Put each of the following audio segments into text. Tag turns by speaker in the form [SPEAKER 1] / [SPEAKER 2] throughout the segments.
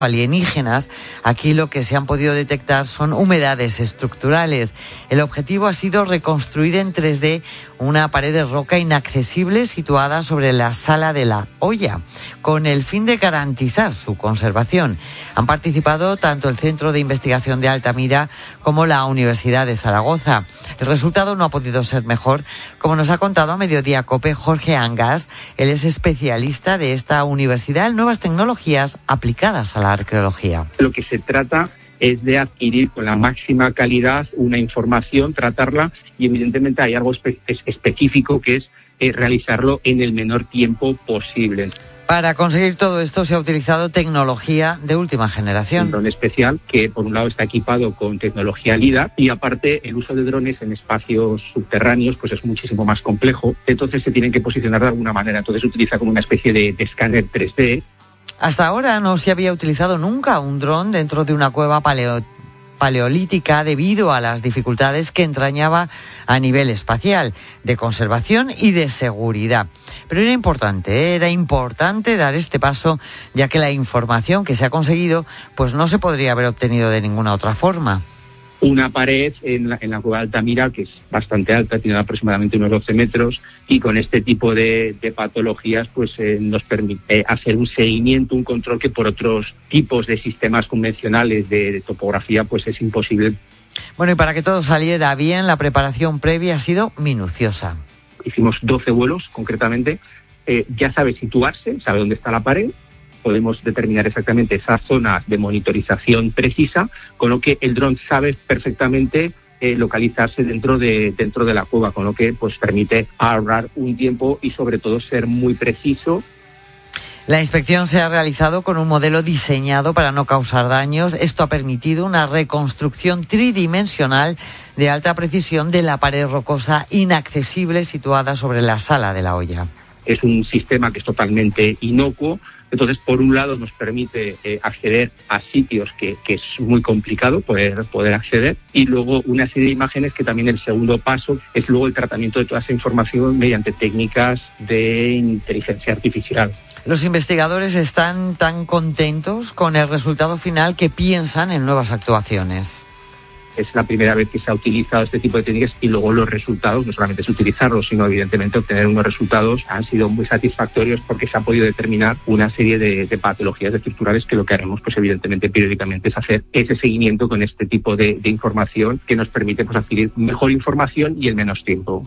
[SPEAKER 1] alienígenas. Aquí lo que se han podido detectar son humedades estructurales. El objetivo ha sido reconstruir en 3D una pared de roca inaccesible situada sobre la Sala de la Hoya, con el fin de garantizar su conservación. Han participado tanto el Centro de Investigación de Altamira como la Universidad de Zaragoza. El resultado no ha podido ser mejor, como nos ha contado a Mediodía COPE Jorge Angas. Él es especialista de esta universidad en nuevas tecnologías aplicadas a la arqueología.
[SPEAKER 2] Lo que se trata es de adquirir con la máxima calidad una información, tratarla, y evidentemente hay algo específico que es realizarlo en el menor tiempo posible.
[SPEAKER 1] Para conseguir todo esto se ha utilizado tecnología de última generación.
[SPEAKER 2] Un dron especial que por un lado está equipado con tecnología LiDAR y aparte el uso de drones en espacios subterráneos pues es muchísimo más complejo, entonces se tienen que posicionar de alguna manera, entonces se utiliza como una especie de escáner 3D.
[SPEAKER 1] Hasta ahora no se había utilizado nunca un dron dentro de una cueva paleolítica debido a las dificultades que entrañaba a nivel espacial, de conservación y de seguridad. Pero era importante dar este paso, ya que la información que se ha conseguido pues no se podría haber obtenido de ninguna otra forma.
[SPEAKER 2] Una pared en la cueva de Altamira, que es bastante alta, tiene aproximadamente unos 12 metros, y con este tipo de patologías pues nos permite hacer un seguimiento, un control que por otros tipos de sistemas convencionales de topografía pues es imposible.
[SPEAKER 1] Bueno, y para que todo saliera bien, la preparación previa ha sido minuciosa.
[SPEAKER 2] Hicimos 12 vuelos, concretamente. Ya sabe situarse, sabe dónde está la pared. Podemos determinar exactamente esa zona de monitorización precisa, con lo que el dron sabe perfectamente localizarse dentro de la cueva, con lo que pues permite ahorrar un tiempo y sobre todo ser muy preciso.
[SPEAKER 1] La inspección se ha realizado con un modelo diseñado para no causar daños. Esto ha permitido una reconstrucción tridimensional de alta precisión de la pared rocosa inaccesible situada sobre la Sala de la Hoya.
[SPEAKER 2] Es un sistema que es totalmente inocuo. Entonces, por un lado, nos permite acceder a sitios que es muy complicado poder acceder, y luego una serie de imágenes que también el segundo paso es luego el tratamiento de toda esa información mediante técnicas de inteligencia artificial.
[SPEAKER 1] Los investigadores están tan contentos con el resultado final que piensan en nuevas actuaciones.
[SPEAKER 2] Es la primera vez que se ha utilizado este tipo de técnicas y luego los resultados, no solamente es utilizarlos, sino evidentemente obtener unos resultados han sido muy satisfactorios porque se ha podido determinar una serie de patologías estructurales que lo que haremos pues evidentemente periódicamente es hacer ese seguimiento con este tipo de información que nos permite pues adquirir mejor información y en menos tiempo.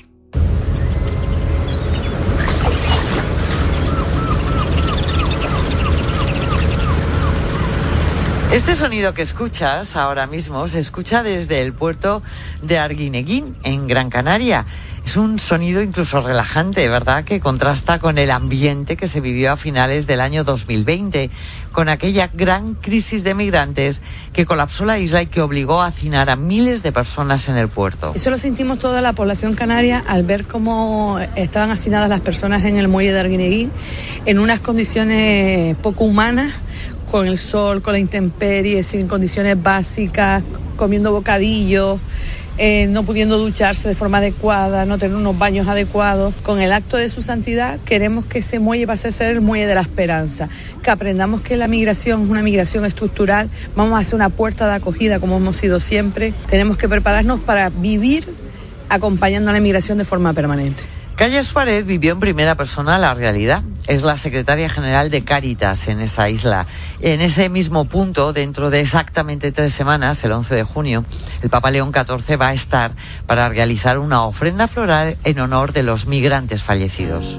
[SPEAKER 1] Este sonido que escuchas ahora mismo se escucha desde el puerto de Arguineguín, en Gran Canaria. Es un sonido incluso relajante, ¿verdad?, que contrasta con el ambiente que se vivió a finales del año 2020, con aquella gran crisis de migrantes que colapsó la isla y que obligó a hacinar a miles de personas en el puerto.
[SPEAKER 3] Eso lo sentimos toda la población canaria al ver cómo estaban hacinadas las personas en el muelle de Arguineguín en unas condiciones poco humanas, con el sol, con la intemperie, sin condiciones básicas, comiendo bocadillos, no pudiendo ducharse de forma adecuada, no tener unos baños adecuados. Con el acto de su santidad queremos que ese muelle pase a ser el muelle de la esperanza, que aprendamos que la migración es una migración estructural, vamos a hacer una puerta de acogida como hemos sido siempre, tenemos que prepararnos para vivir acompañando a la migración de forma permanente.
[SPEAKER 1] Calle Suárez vivió en primera persona la realidad. Es la secretaria general de Cáritas en esa isla. En ese mismo punto, dentro de exactamente 3 semanas, el 11 de junio, el Papa León XIV va a estar para realizar una ofrenda floral en honor de los migrantes fallecidos.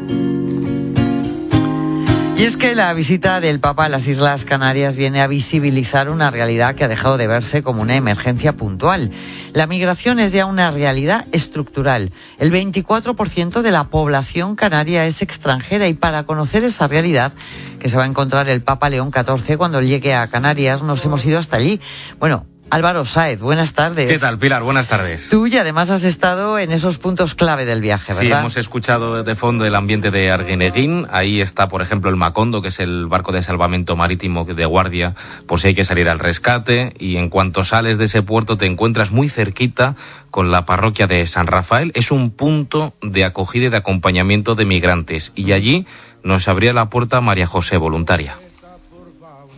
[SPEAKER 1] Y es que la visita del Papa a las Islas Canarias viene a visibilizar una realidad que ha dejado de verse como una emergencia puntual. La migración es ya una realidad estructural. El 24% de la población canaria es extranjera, y para conocer esa realidad que se va a encontrar el Papa León XIV cuando llegue a Canarias, nos hemos ido hasta allí. Bueno, Álvaro Sáez, buenas tardes.
[SPEAKER 4] ¿Qué tal, Pilar? Buenas tardes.
[SPEAKER 1] Tú y además has estado en esos puntos clave del viaje, ¿verdad?
[SPEAKER 4] Sí, hemos escuchado de fondo el ambiente de Arguineguín. Ahí está, por ejemplo, el Macondo, que es el barco de salvamento marítimo de guardia, por si hay que salir al rescate. Y en cuanto sales de ese puerto te encuentras muy cerquita con la parroquia de San Rafael. Es un punto de acogida y de acompañamiento de migrantes. Y allí nos abría la puerta María José, voluntaria.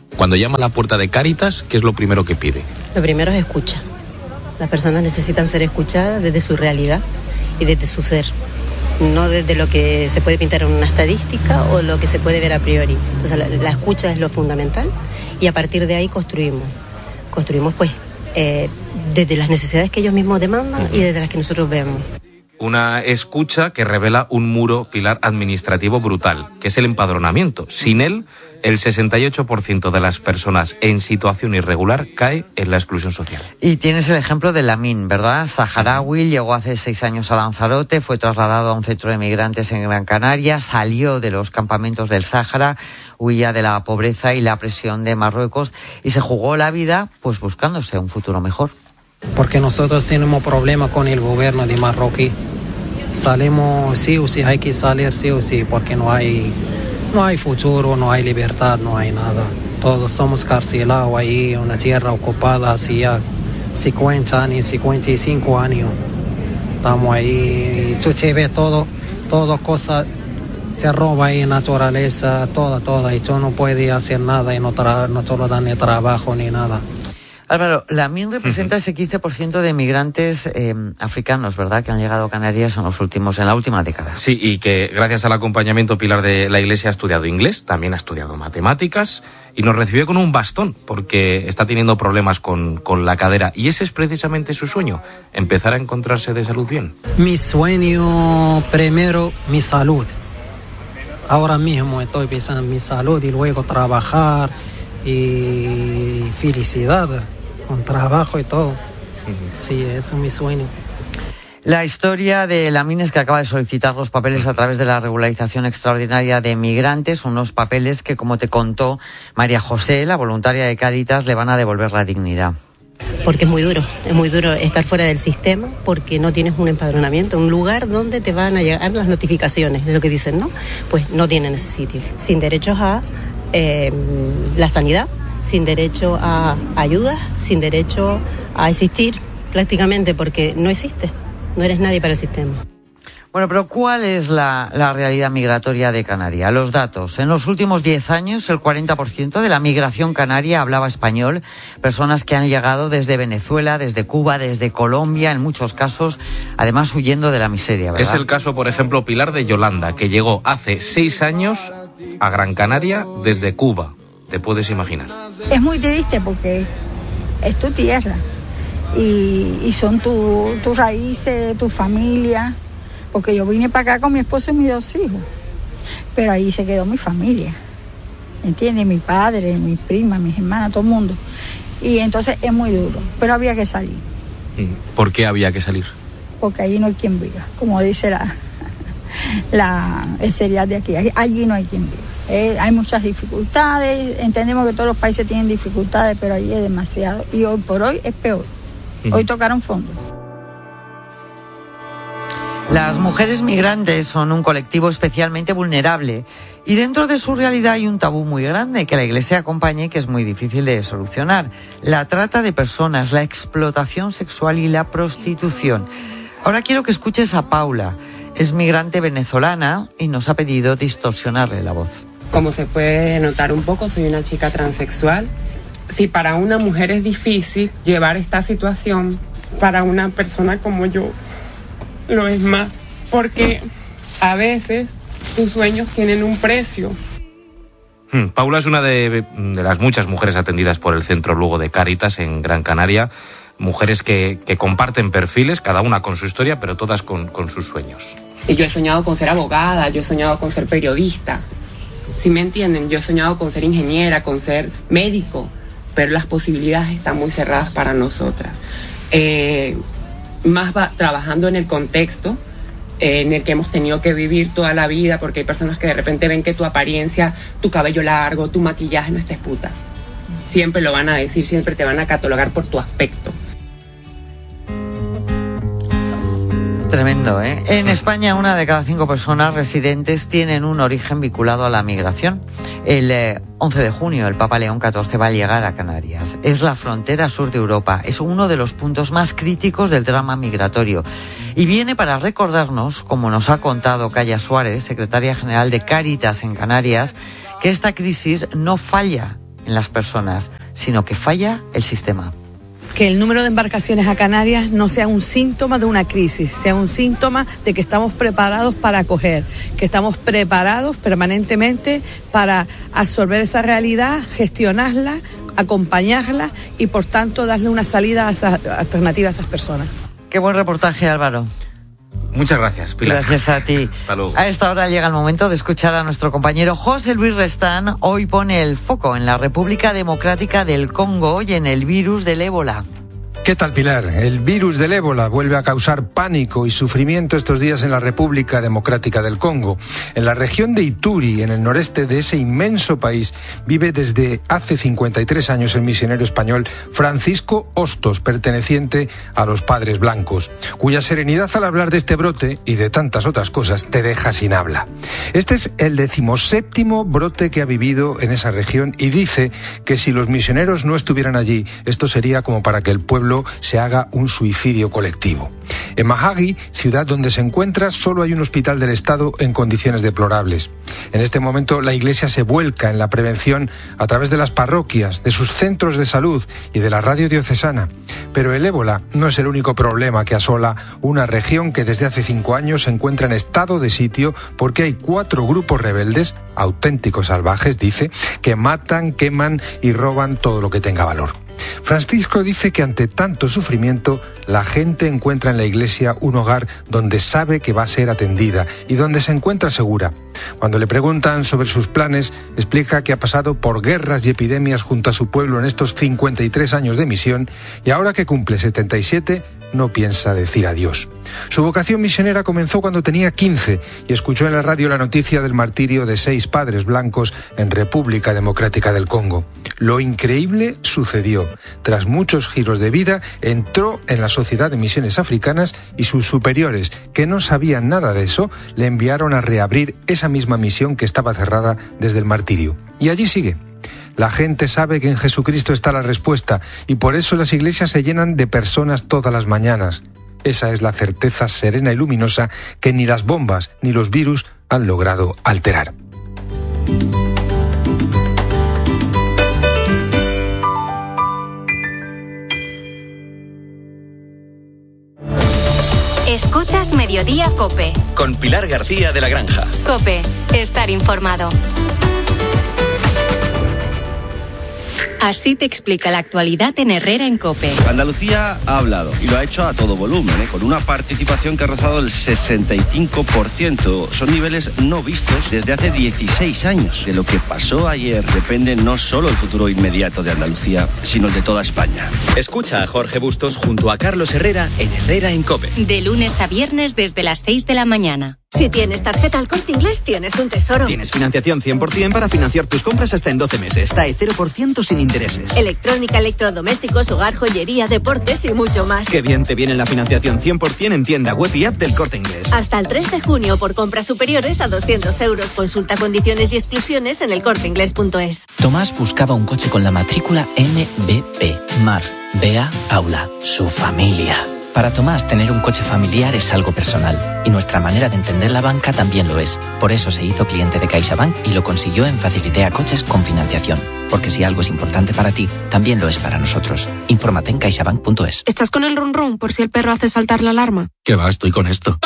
[SPEAKER 4] Cuando llama a la puerta de Cáritas, ¿qué es lo primero que pide?
[SPEAKER 5] Lo primero es escucha. Las personas necesitan ser escuchadas desde su realidad y desde su ser, no desde lo que se puede pintar en una estadística o lo que se puede ver a priori. Entonces la escucha es lo fundamental y a partir de ahí construimos pues desde las necesidades que ellos mismos demandan y desde las que nosotros vemos.
[SPEAKER 4] Una escucha que revela un muro, Pilar, administrativo brutal, que es el empadronamiento. Sin él, el 68% de las personas en situación irregular cae en la exclusión social.
[SPEAKER 1] Y tienes el ejemplo de Lamin, ¿verdad? Saharaui, llegó hace 6 años a Lanzarote, fue trasladado a un centro de migrantes en Gran Canaria, salió de los campamentos del Sáhara, huía de la pobreza y la presión de Marruecos y se jugó la vida pues buscándose un futuro mejor.
[SPEAKER 6] Porque nosotros tenemos problemas con el gobierno de Marruecos. Salimos sí o sí, hay que salir sí o sí, porque no hay futuro, no hay libertad, no hay nada. Todos somos carcelados ahí, una tierra ocupada hacía 50 años, 55 años. Estamos ahí, tú te ves todo cosas, te roba ahí naturaleza, toda, y tú no puedes hacer nada y no te lo dan ni trabajo ni nada.
[SPEAKER 1] Álvaro, Lamin representa ese 15% de migrantes africanos, ¿verdad?, que han llegado a Canarias en la última década.
[SPEAKER 4] Sí, y que gracias al acompañamiento, Pilar, de la Iglesia ha estudiado inglés, también ha estudiado matemáticas y nos recibió con un bastón porque está teniendo problemas con la cadera. Y ese es precisamente su sueño, empezar a encontrarse de salud bien.
[SPEAKER 6] Mi sueño primero, mi salud. Ahora mismo estoy pensando en mi salud y luego trabajar y felicidad. Con trabajo y todo. Sí, eso es mi sueño.
[SPEAKER 1] La historia de Lamin es que acaba de solicitar los papeles a través de la regularización extraordinaria de migrantes, unos papeles que, como te contó María José, la voluntaria de Cáritas, le van a devolver la dignidad.
[SPEAKER 5] Porque es muy duro estar fuera del sistema porque no tienes un empadronamiento, un lugar donde te van a llegar las notificaciones de lo que dicen, ¿no? Pues no tienen ese sitio. Sin derechos a la sanidad, sin derecho a ayudas, sin derecho a existir prácticamente porque no existe, no eres nadie para el sistema.
[SPEAKER 1] Bueno, pero ¿cuál es la realidad migratoria de Canarias? Los datos. En los últimos 10 años, el 40% de la migración canaria hablaba español. Personas que han llegado desde Venezuela, desde Cuba, desde Colombia, en muchos casos, además huyendo de la miseria, ¿verdad?
[SPEAKER 4] Es el caso, por ejemplo, Pilar, de Yolanda, que llegó hace 6 años a Gran Canaria desde Cuba. ¿Te puedes imaginar?
[SPEAKER 7] Es muy triste porque es tu tierra y son tus raíces, tu familia. Porque yo vine para acá con mi esposo y mis 2 hijos, pero ahí se quedó mi familia, ¿entiendes? Mi padre, mis primas, mis hermanas, todo el mundo. Y entonces es muy duro, pero había que salir.
[SPEAKER 4] ¿Por qué había que salir?
[SPEAKER 7] Porque allí no hay quien viva, como dice el serial de aquí, allí no hay quien viva. Hay muchas dificultades, entendemos que todos los países tienen dificultades, pero allí es demasiado. Y hoy por hoy es peor. Hoy tocaron fondo.
[SPEAKER 1] Las mujeres migrantes son un colectivo especialmente vulnerable y dentro de su realidad hay un tabú muy grande que la Iglesia acompaña y que es muy difícil de solucionar. La trata de personas, la explotación sexual y la prostitución. Ahora quiero que escuches a Paula. Es migrante venezolana y nos ha pedido distorsionarle la voz.
[SPEAKER 8] Como se puede notar un poco, soy una chica transexual. Si para una mujer es difícil llevar esta situación, para una persona como yo lo es más, porque a veces tus sueños tienen un precio.
[SPEAKER 4] Paula es una de las muchas mujeres atendidas por el Centro Lugo de Cáritas en Gran Canaria, mujeres que comparten perfiles, cada una con su historia, pero todas con sus sueños.
[SPEAKER 8] Sí, yo he soñado con ser abogada, yo he soñado con ser periodista, ¿sí me entienden? Yo he soñado con ser ingeniera, con ser médico, pero las posibilidades están muy cerradas para nosotras. Más trabajando en el contexto en el que hemos tenido que vivir toda la vida, porque hay personas que de repente ven que tu apariencia, tu cabello largo, tu maquillaje no estés puta. Siempre lo van a decir, siempre te van a catalogar por tu aspecto.
[SPEAKER 1] Tremendo, ¿eh? En España, 1 de cada 5 personas residentes tienen un origen vinculado a la migración. El 11 de junio el Papa León XIV va a llegar a Canarias. Es la frontera sur de Europa. Es uno de los puntos más críticos del drama migratorio. Y viene para recordarnos, como nos ha contado Calla Suárez, secretaria general de Cáritas en Canarias, que esta crisis no falla en las personas, sino que falla el sistema.
[SPEAKER 3] Que el número de embarcaciones a Canarias no sea un síntoma de una crisis, sea un síntoma de que estamos preparados para acoger, que estamos preparados permanentemente para absorber esa realidad, gestionarla, acompañarla y por tanto darle una salida alternativa a esas personas.
[SPEAKER 1] Qué buen reportaje, Álvaro.
[SPEAKER 4] Muchas gracias, Pilar.
[SPEAKER 1] Gracias a ti.
[SPEAKER 4] Hasta luego.
[SPEAKER 1] A esta hora llega el momento de escuchar a nuestro compañero José Luis Restán. Hoy pone el foco en la República Democrática del Congo y en el virus del ébola.
[SPEAKER 9] ¿Qué tal, Pilar? El virus del ébola vuelve a causar pánico y sufrimiento estos días en la República Democrática del Congo. En la región de Ituri, en el noreste de ese inmenso país, vive desde hace 53 años el misionero español Francisco Hostos, perteneciente a los Padres Blancos, cuya serenidad al hablar de este brote y de tantas otras cosas te deja sin habla. Este es el 17º brote que ha vivido en esa región y dice que si los misioneros no estuvieran allí, esto sería como para que el pueblo se haga un suicidio colectivo. En Mahagi, ciudad donde se encuentra, solo hay un hospital del Estado en condiciones deplorables. En este momento la Iglesia se vuelca en la prevención a través de las parroquias, de sus centros de salud y de la radio diocesana. Pero el ébola no es el único problema que asola una región que desde hace 5 años se encuentra en estado de sitio porque hay 4 grupos rebeldes, auténticos salvajes, dice, que matan, queman y roban todo lo que tenga valor. Francisco dice que ante tanto sufrimiento, la gente encuentra en la iglesia un hogar donde sabe que va a ser atendida y donde se encuentra segura. Cuando le preguntan sobre sus planes, explica que ha pasado por guerras y epidemias junto a su pueblo en estos 53 años de misión y ahora que cumple 77, no piensa decir adiós. Su vocación misionera comenzó cuando tenía 15 y escuchó en la radio la noticia del martirio de 6 padres blancos en República Democrática del Congo. Lo increíble sucedió. Tras muchos giros de vida, entró en la Sociedad de Misiones Africanas y sus superiores, que no sabían nada de eso, le enviaron a reabrir esa misma misión que estaba cerrada desde el martirio. Y allí sigue. La gente sabe que en Jesucristo está la respuesta y por eso las iglesias se llenan de personas todas las mañanas. Esa es la certeza serena y luminosa que ni las bombas ni los virus han logrado alterar.
[SPEAKER 10] Escuchas Mediodía COPE.
[SPEAKER 11] Con Pilar García de la Granja.
[SPEAKER 10] COPE, estar informado. Así te explica la actualidad en Herrera en COPE.
[SPEAKER 12] Andalucía ha hablado y lo ha hecho a todo volumen, con una participación que ha rozado el 65%. Son niveles no vistos desde hace 16 años. De lo que pasó ayer depende no solo el futuro inmediato de Andalucía, sino el de toda España.
[SPEAKER 11] Escucha a Jorge Bustos junto a Carlos Herrera en Herrera en COPE.
[SPEAKER 10] De lunes a viernes desde las 6 de la mañana.
[SPEAKER 13] Si tienes tarjeta El Corte Inglés, tienes un tesoro.
[SPEAKER 14] Tienes financiación 100% para financiar tus compras hasta en 12 meses. TAE 0% sin intereses.
[SPEAKER 13] Electrónica, electrodomésticos, hogar, joyería, deportes y mucho más.
[SPEAKER 14] Qué bien te viene la financiación 100% en tienda web y app del Corte Inglés.
[SPEAKER 13] Hasta el 3 de junio por compras superiores a 200 euros. Consulta condiciones y exclusiones en elcorteinglés.es.
[SPEAKER 15] Tomás buscaba un coche con la matrícula MBP. Mar, Bea, Paula, su familia. Para Tomás, tener un coche familiar es algo personal, y nuestra manera de entender la banca también lo es. Por eso se hizo cliente de CaixaBank y lo consiguió en Facilitea Coches con financiación. Porque si algo es importante para ti, también lo es para nosotros. Infórmate en caixabank.es.
[SPEAKER 16] ¿Estás con el run run por si el perro hace saltar la alarma?
[SPEAKER 17] ¿Qué va? Estoy con esto.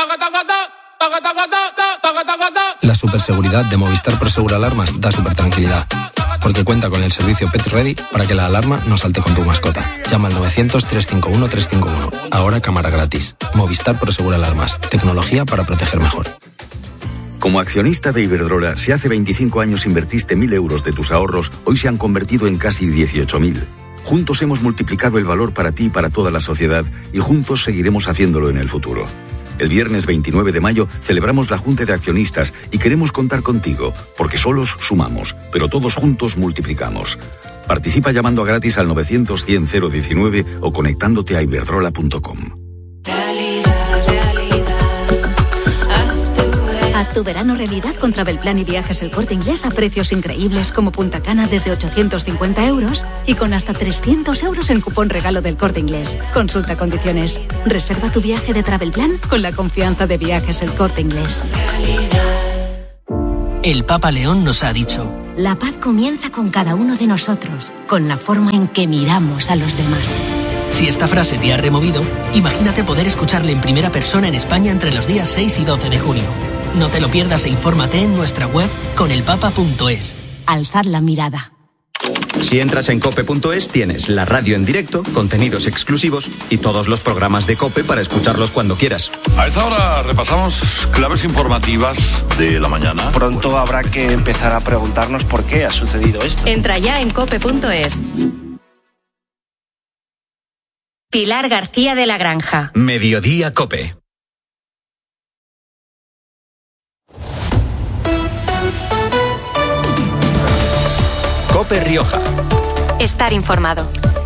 [SPEAKER 17] La superseguridad de Movistar Prosegur Alarmas da super tranquilidad, porque cuenta con el servicio Pet Ready para que la alarma no salte con tu mascota. Llama al 900-351-351. Ahora cámara gratis. Movistar Prosegur Alarmas. Tecnología para proteger mejor.
[SPEAKER 18] Como accionista de Iberdrola, si hace 25 años invertiste 1.000 euros de tus ahorros, hoy se han convertido en casi 18.000. Juntos hemos multiplicado el valor para ti y para toda la sociedad, y juntos seguiremos haciéndolo en el futuro. El viernes 29 de mayo celebramos la Junta de Accionistas y queremos contar contigo, porque solos sumamos, pero todos juntos multiplicamos. Participa llamando a gratis al 900-100-019 o conectándote a iberdrola.com.
[SPEAKER 10] Haz tu verano realidad con Travelplan y Viajes El Corte Inglés a precios increíbles como Punta Cana desde 850 euros y con hasta 300 euros en cupón regalo del Corte Inglés. Consulta condiciones. Reserva tu viaje de Travelplan con la confianza de Viajes El Corte Inglés.
[SPEAKER 19] El Papa León nos ha dicho: La paz comienza con cada uno de nosotros, con la forma en que miramos a los demás.
[SPEAKER 20] Si esta frase te ha removido, imagínate poder escucharle en primera persona en España entre los días 6 y 12 de junio. No te lo pierdas e infórmate en nuestra web conelpapa.es.
[SPEAKER 19] Alzad la mirada.
[SPEAKER 11] Si entras en cope.es tienes la radio en directo, contenidos exclusivos y todos los programas de COPE para escucharlos cuando quieras.
[SPEAKER 21] A esta hora repasamos claves informativas de la mañana.
[SPEAKER 22] Pronto habrá que empezar a preguntarnos por qué ha sucedido esto.
[SPEAKER 23] Entra ya en cope.es. Pilar García de la Granja.
[SPEAKER 11] Mediodía COPE. COPE Rioja.
[SPEAKER 23] Estar informado.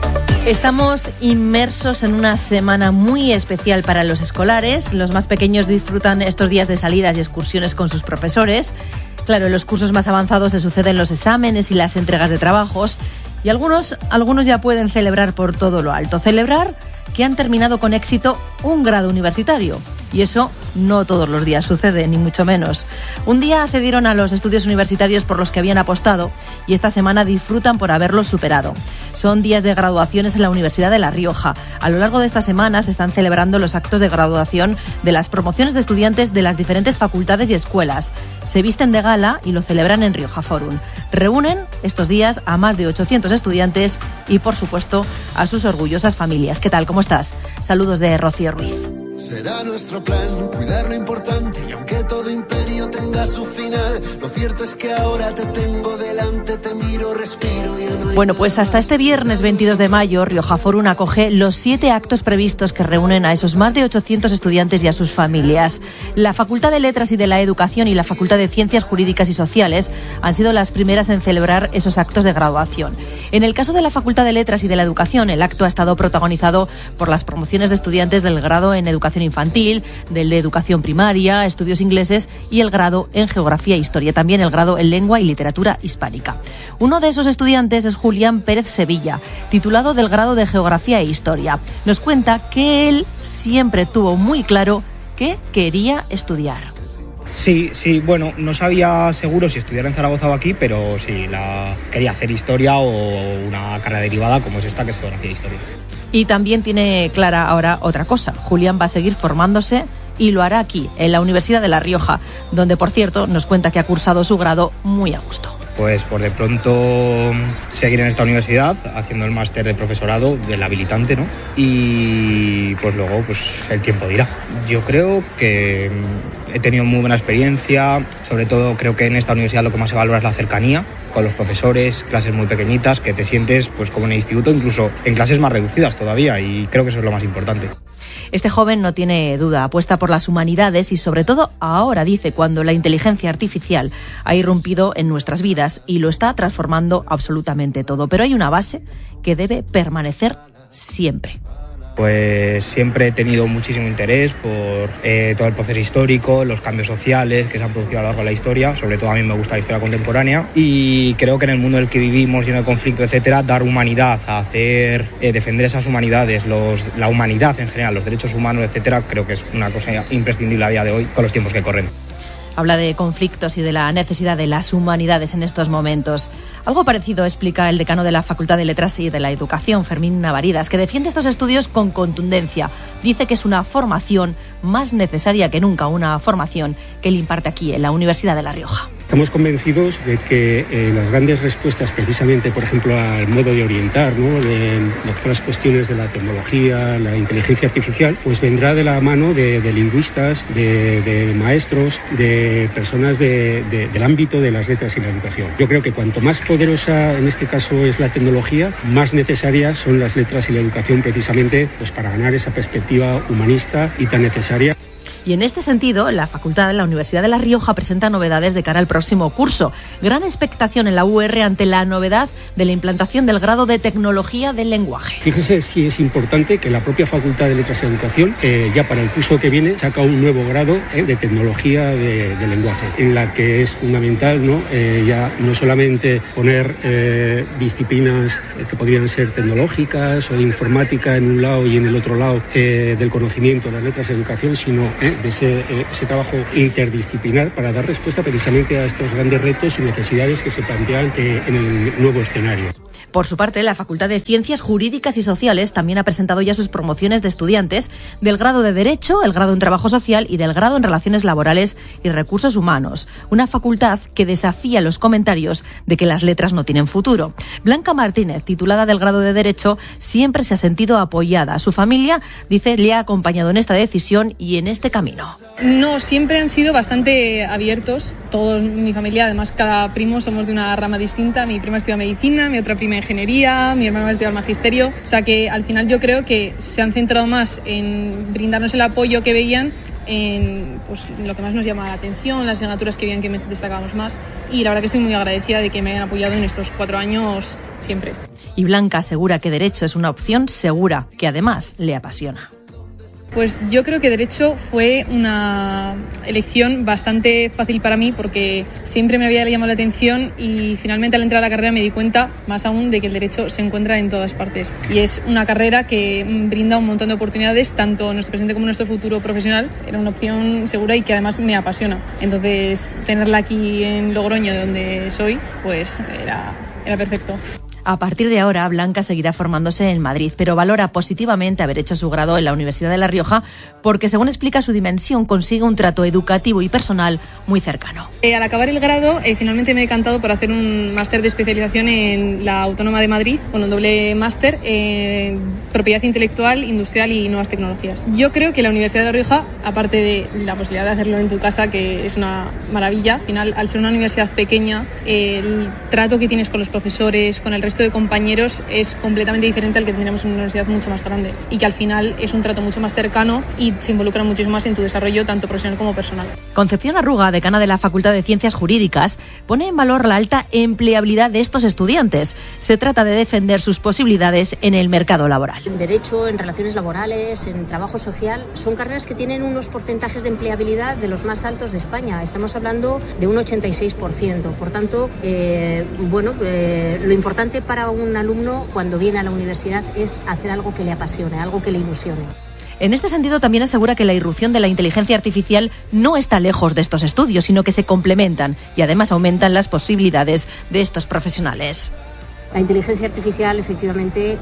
[SPEAKER 24] Estamos inmersos en una semana muy especial para los escolares. Los más pequeños disfrutan estos días de salidas y excursiones con sus profesores. Claro, en los cursos más avanzados se suceden los exámenes y las entregas de trabajos. Y algunos ya pueden celebrar por todo lo alto. Celebrar que han terminado con éxito un grado universitario. Y eso no todos los días sucede, ni mucho menos. Un día accedieron a los estudios universitarios por los que habían apostado y esta semana disfrutan por haberlos superado. Son días de graduaciones en la Universidad de La Rioja. A lo largo de esta semana se están celebrando los actos de graduación de las promociones de estudiantes de las diferentes facultades y escuelas. Se visten de gala y lo celebran en Rioja Forum. Reúnen estos días a más de 800 estudiantes y, por supuesto, a sus orgullosas familias. ¿Qué tal? ¿Cómo estás? Saludos de Rocío Ruiz.
[SPEAKER 25] Será nuestro plan cuidar lo importante y aunque todo imperio tenga su final, lo cierto es que ahora te tengo delante, te miro, respiro y no hay...
[SPEAKER 24] Bueno, pues hasta este viernes 22 de mayo, Rioja Forum acoge los 7 actos previstos que reúnen a esos más de 800 estudiantes y a sus familias. La Facultad de Letras y de la Educación y la Facultad de Ciencias Jurídicas y Sociales han sido las primeras en celebrar esos actos de graduación. En el caso de la Facultad de Letras y de la Educación, el acto ha estado protagonizado por las promociones de estudiantes del grado en Educación Infantil, del de Educación Primaria, Estudios Ingleses y el grado en Geografía e Historia, también el grado en Lengua y Literatura Hispánica. Uno de esos estudiantes es Julián Pérez Sevilla, titulado del grado de Geografía e Historia. Nos cuenta que él siempre tuvo muy claro que quería estudiar.
[SPEAKER 26] Sí, bueno, no sabía seguro si estudiar en Zaragoza o aquí, pero sí, quería hacer historia o una carrera derivada como es esta, que es Geografía e Historia.
[SPEAKER 24] Y también tiene clara ahora otra cosa. Julián va a seguir formándose y lo hará aquí, en la Universidad de La Rioja, donde, por cierto, nos cuenta que ha cursado su grado muy a gusto.
[SPEAKER 26] Pues por de pronto seguir en esta universidad haciendo el máster de profesorado del habilitante, ¿no? Y pues luego pues el tiempo dirá. Yo creo que he tenido muy buena experiencia, sobre todo creo que en esta universidad lo que más se valora es la cercanía con los profesores, clases muy pequeñitas, que te sientes pues como en el instituto, incluso en clases más reducidas todavía, y creo que eso es lo más importante.
[SPEAKER 24] Este joven no tiene duda, apuesta por las humanidades y sobre todo ahora, dice, cuando la inteligencia artificial ha irrumpido en nuestras vidas y lo está transformando absolutamente todo. Pero hay una base que debe permanecer siempre.
[SPEAKER 26] Pues siempre he tenido muchísimo interés por todo el proceso histórico, los cambios sociales que se han producido a lo largo de la historia. Sobre todo a mí me gusta la historia contemporánea y creo que en el mundo en el que vivimos, lleno de conflicto, etcétera, dar humanidad, defender esas humanidades, la humanidad en general, los derechos humanos, etcétera, creo que es una cosa imprescindible a día de hoy con los tiempos que corren.
[SPEAKER 24] Habla de conflictos y de la necesidad de las humanidades en estos momentos. Algo parecido explica el decano de la Facultad de Letras y de la Educación, Fermín Navaridas, que defiende estos estudios con contundencia. Dice que es una formación más necesaria que nunca, una formación que él imparte aquí en la Universidad de La Rioja.
[SPEAKER 27] Estamos convencidos de que las grandes respuestas, precisamente, por ejemplo, al modo de orientar, ¿no?, de todas las cuestiones de la tecnología, la inteligencia artificial, pues vendrá de la mano de lingüistas, de maestros, de personas del ámbito de las letras y la educación. Yo creo que cuanto más poderosa, en este caso, es la tecnología, más necesarias son las letras y la educación, precisamente, pues para ganar esa perspectiva humanista y tan necesaria.
[SPEAKER 24] Y en este sentido, la Facultad de la Universidad de La Rioja presenta novedades de cara al próximo curso. Gran expectación en la UR ante la novedad de la implantación del grado de Tecnología del Lenguaje.
[SPEAKER 27] Fíjese si es importante que la propia Facultad de Letras y Educación, ya para el curso que viene, saca un nuevo grado de Tecnología del Lenguaje, en la que es fundamental, ¿no?, ya no solamente poner disciplinas que podrían ser tecnológicas o de informática en un lado y en el otro lado del conocimiento de las letras y educación, sino ese trabajo interdisciplinar para dar respuesta precisamente a estos grandes retos y necesidades que se plantean en el nuevo escenario.
[SPEAKER 24] Por su parte, la Facultad de Ciencias Jurídicas y Sociales también ha presentado ya sus promociones de estudiantes del grado de Derecho, el grado en Trabajo Social y del grado en Relaciones Laborales y Recursos Humanos. Una facultad que desafía los comentarios de que las letras no tienen futuro. Blanca Martínez, titulada del grado de Derecho, siempre se ha sentido apoyada. Su familia, dice, le ha acompañado en esta decisión y en este camino.
[SPEAKER 2] No, siempre han sido bastante abiertos. Todos, mi familia, además cada primo somos de una rama distinta. Mi prima estudia medicina, mi otra prima ingeniería, mi hermano estudia magisterio. O sea que al final yo creo que se han centrado más en brindarnos el apoyo que veían en pues, lo que más nos llama la atención, las asignaturas que veían que destacábamos más. Y la verdad que estoy muy agradecida de que me hayan apoyado en estos 4 años siempre.
[SPEAKER 24] Y Blanca asegura que Derecho es una opción segura, que además le apasiona.
[SPEAKER 2] Pues yo creo que Derecho fue una elección bastante fácil para mí porque siempre me había llamado la atención y finalmente al entrar a la carrera me di cuenta más aún de que el Derecho se encuentra en todas partes. Y es una carrera que brinda un montón de oportunidades, tanto en nuestro presente como en nuestro futuro profesional. Era una opción segura y que además me apasiona. Entonces, tenerla aquí en Logroño, de donde soy, pues era perfecto.
[SPEAKER 24] A partir de ahora, Blanca seguirá formándose en Madrid, pero valora positivamente haber hecho su grado en la Universidad de La Rioja porque, según explica, su dimensión consigue un trato educativo y personal muy cercano.
[SPEAKER 2] Al acabar el grado, finalmente me he decantado por hacer un máster de especialización en la Autónoma de Madrid, con un doble máster en propiedad intelectual, industrial y nuevas tecnologías. Yo creo que la Universidad de La Rioja, aparte de la posibilidad de hacerlo en tu casa, que es una maravilla, al final, al ser una universidad pequeña, el trato que tienes con los profesores, con el resto de compañeros es completamente diferente al que tendríamos en una universidad mucho más grande y que al final es un trato mucho más cercano y se involucra muchísimo más en tu desarrollo tanto profesional como personal.
[SPEAKER 24] Concepción Arruga, decana de la Facultad de Ciencias Jurídicas, pone en valor la alta empleabilidad de estos estudiantes. Se trata de defender sus posibilidades en el mercado laboral.
[SPEAKER 3] En Derecho, en Relaciones Laborales, en Trabajo Social, son carreras que tienen unos porcentajes de empleabilidad de los más altos de España. Estamos hablando de un 86%. Por tanto, lo importante para un alumno cuando viene a la universidad es hacer algo que le apasione, algo que le ilusione.
[SPEAKER 24] En este sentido, también asegura que la irrupción de la inteligencia artificial no está lejos de estos estudios, sino que se complementan y además aumentan las posibilidades de estos profesionales.
[SPEAKER 3] La inteligencia artificial efectivamente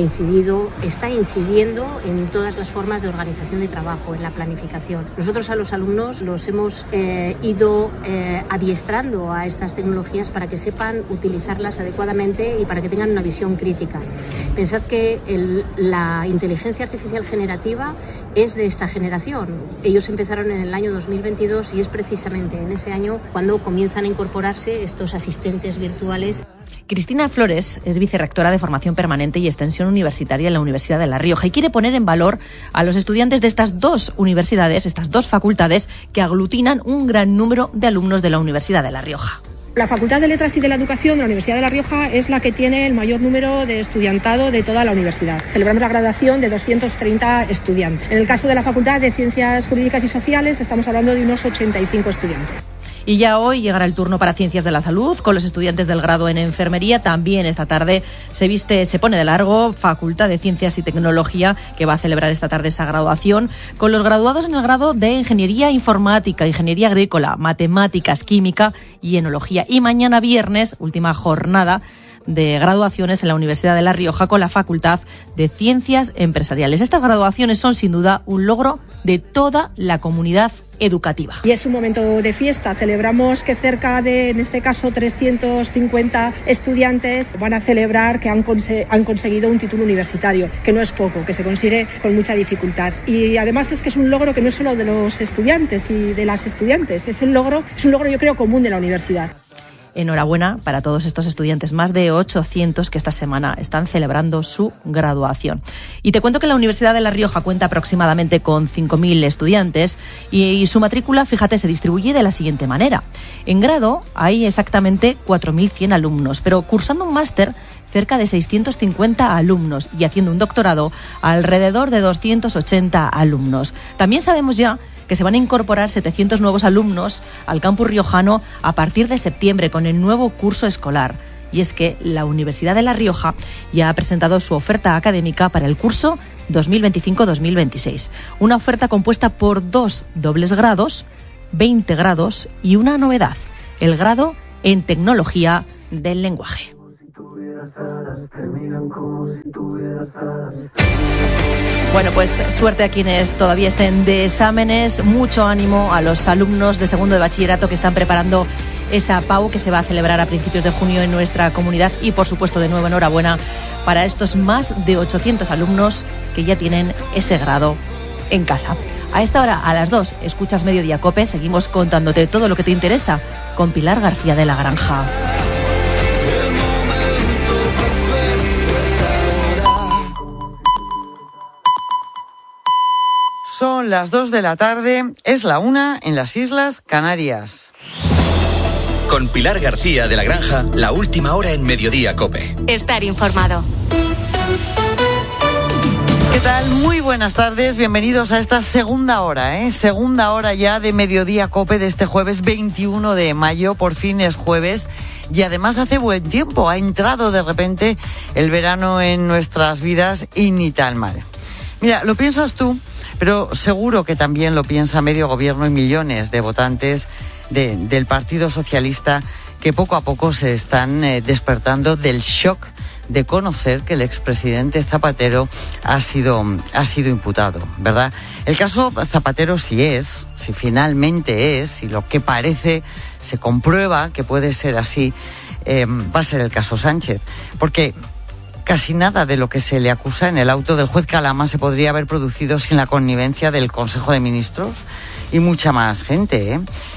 [SPEAKER 3] está incidiendo en todas las formas de organización de trabajo, en la planificación. Nosotros a los alumnos los hemos ido adiestrando a estas tecnologías para que sepan utilizarlas adecuadamente y para que tengan una visión crítica. Pensad que la inteligencia artificial generativa es de esta generación. Ellos empezaron en el año 2022 y es precisamente en ese año cuando comienzan a incorporarse estos asistentes virtuales.
[SPEAKER 24] Cristina Flores es vicerrectora de Formación Permanente y Extensión Universitaria en la Universidad de La Rioja y quiere poner en valor a los estudiantes de estas dos universidades, estas dos facultades que aglutinan un gran número de alumnos de la Universidad de La Rioja.
[SPEAKER 4] La Facultad de Letras y de la Educación de la Universidad de La Rioja es la que tiene el mayor número de estudiantado de toda la universidad. Celebramos la graduación de 230 estudiantes. En el caso de la Facultad de Ciencias Jurídicas y Sociales estamos hablando de unos 85 estudiantes.
[SPEAKER 24] Y ya hoy llegará el turno para Ciencias de la Salud con los estudiantes del grado en Enfermería. También esta tarde se pone de largo Facultad de Ciencias y Tecnología, que va a celebrar esta tarde esa graduación, con los graduados en el grado de Ingeniería Informática, Ingeniería Agrícola, Matemáticas, Química y Enología. Y mañana viernes, última jornada de graduaciones en la Universidad de La Rioja con la Facultad de Ciencias Empresariales. Estas graduaciones son sin duda un logro de toda la comunidad educativa.
[SPEAKER 4] Y es un momento de fiesta. Celebramos que cerca de, en este caso, 350 estudiantes van a celebrar que han conseguido un título universitario, que no es poco, que se consigue con mucha dificultad. Y además es que es un logro que no es solo de los estudiantes y de las estudiantes, es un logro yo creo común de la universidad.
[SPEAKER 24] Enhorabuena para todos estos estudiantes, más de 800 que esta semana están celebrando su graduación. Y te cuento que la Universidad de La Rioja cuenta aproximadamente con 5.000 estudiantes y su matrícula, fíjate, se distribuye de la siguiente manera. En grado hay exactamente 4.100 alumnos, pero cursando un máster cerca de 650 alumnos y haciendo un doctorado alrededor de 280 alumnos. También sabemos ya que se van a incorporar 700 nuevos alumnos al campus riojano a partir de septiembre con el nuevo curso escolar. Y es que la Universidad de La Rioja ya ha presentado su oferta académica para el curso 2025-2026. Una oferta compuesta por 2 dobles grados, 20 grados y una novedad, el grado en tecnología del lenguaje. Bueno, pues suerte a quienes todavía estén de exámenes, mucho ánimo a los alumnos de segundo de bachillerato que están preparando esa PAU que se va a celebrar a principios de junio en nuestra comunidad y, por supuesto, de nuevo enhorabuena para estos más de 800 alumnos que ya tienen ese grado en casa. A esta hora, a las 2, escuchas Mediodía COPE, seguimos contándote todo lo que te interesa con Pilar García de la Granja.
[SPEAKER 1] Son las 2 de la tarde, es la 1 en las Islas Canarias.
[SPEAKER 11] Con Pilar García de la Granja, la última hora en Mediodía COPE.
[SPEAKER 23] Estar informado.
[SPEAKER 1] ¿Qué tal? Muy buenas tardes, bienvenidos a esta segunda hora, segunda hora ya de Mediodía COPE de este jueves 21 de mayo, por fin es jueves. Y además hace buen tiempo, ha entrado de repente el verano en nuestras vidas y ni tan mal. Mira, lo piensas tú, pero seguro que también lo piensa medio gobierno y millones de votantes del Partido Socialista que poco a poco se están despertando del shock de conocer que el expresidente Zapatero ha sido imputado, ¿verdad? El caso Zapatero si finalmente es, si lo que parece se comprueba que puede ser así, va a ser el caso Sánchez, porque casi nada de lo que se le acusa en el auto del juez Calama se podría haber producido sin la connivencia del Consejo de Ministros y mucha más gente,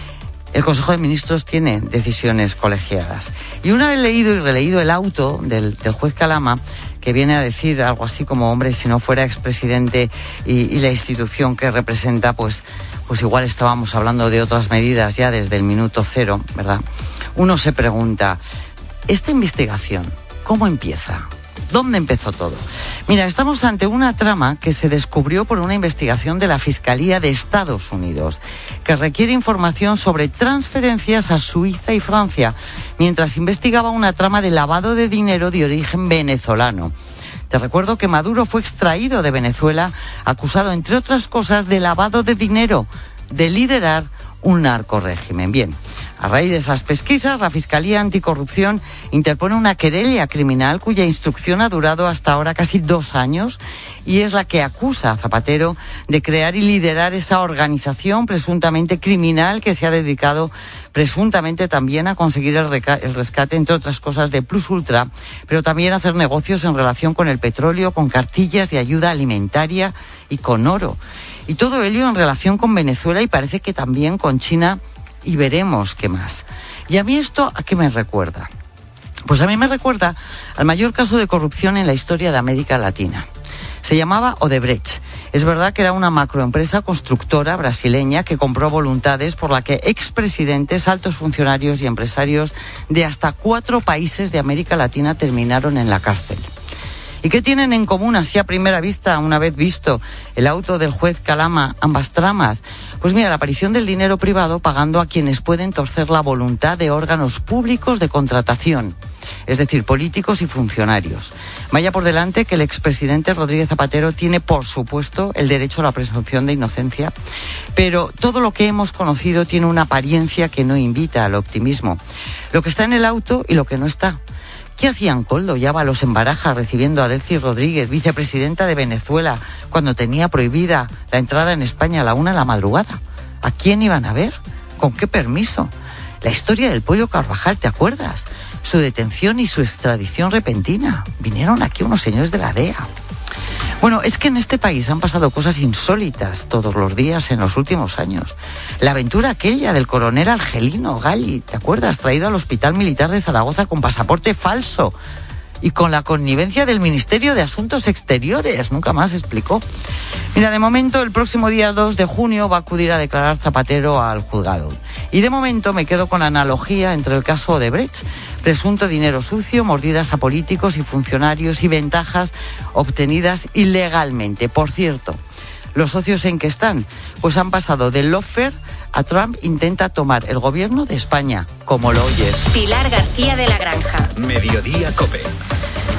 [SPEAKER 1] El Consejo de Ministros tiene decisiones colegiadas. Y una vez leído y releído el auto del juez Calama, que viene a decir algo así como, hombre, si no fuera expresidente y la institución que representa, pues igual estábamos hablando de otras medidas ya desde el minuto cero, ¿verdad? Uno se pregunta, ¿esta investigación cómo empieza? ¿Dónde empezó todo? Mira, estamos ante una trama que se descubrió por una investigación de la Fiscalía de Estados Unidos, que requiere información sobre transferencias a Suiza y Francia, mientras investigaba una trama de lavado de dinero de origen venezolano. Te recuerdo que Maduro fue extraído de Venezuela, acusado, entre otras cosas, de lavado de dinero, de liderar un narcorrégimen. Bien, a raíz de esas pesquisas, la Fiscalía Anticorrupción interpone una querella criminal cuya instrucción ha durado hasta ahora casi 2 años y es la que acusa a Zapatero de crear y liderar esa organización presuntamente criminal que se ha dedicado presuntamente también a conseguir el rescate, entre otras cosas, de Plus Ultra, pero también a hacer negocios en relación con el petróleo, con cartillas de ayuda alimentaria y con oro. Y todo ello en relación con Venezuela y parece que también con China, y veremos qué más. ¿Y a mí esto a qué me recuerda? Pues a mí me recuerda al mayor caso de corrupción en la historia de América Latina. Se llamaba Odebrecht. Es verdad que era una macroempresa constructora brasileña que compró voluntades por la que expresidentes, altos funcionarios y empresarios de hasta 4 países de América Latina terminaron en la cárcel. ¿Y qué tienen en común así a primera vista, una vez visto el auto del juez Calama, ambas tramas? Pues mira, la aparición del dinero privado pagando a quienes pueden torcer la voluntad de órganos públicos de contratación, es decir, políticos y funcionarios. Vaya por delante que el expresidente Rodríguez Zapatero tiene, por supuesto, el derecho a la presunción de inocencia, pero todo lo que hemos conocido tiene una apariencia que no invita al optimismo. Lo que está en el auto y lo que no está. ¿Qué hacían Koldo y Ábalos en Barajas recibiendo a Delcy Rodríguez, vicepresidenta de Venezuela, cuando tenía prohibida la entrada en España a la 1 de la madrugada? ¿A quién iban a ver? ¿Con qué permiso? La historia del Pollo Carvajal, ¿te acuerdas? Su detención y su extradición repentina. Vinieron aquí unos señores de la DEA. Bueno, es que en este país han pasado cosas insólitas todos los días en los últimos años. La aventura aquella del coronel Argelino Galli, ¿te acuerdas? Traído al Hospital Militar de Zaragoza con pasaporte falso y con la connivencia del Ministerio de Asuntos Exteriores. Nunca más explicó. Mira, de momento, el próximo día 2 de junio va a acudir a declarar Zapatero al juzgado. Y de momento me quedo con la analogía entre el caso Odebrecht, presunto dinero sucio, mordidas a políticos y funcionarios y ventajas obtenidas ilegalmente. Por cierto, los socios en que están, pues han pasado del lawfare a Trump intenta tomar el gobierno de España, como lo oyes.
[SPEAKER 23] Pilar García de la Granja.
[SPEAKER 11] Mediodía COPE.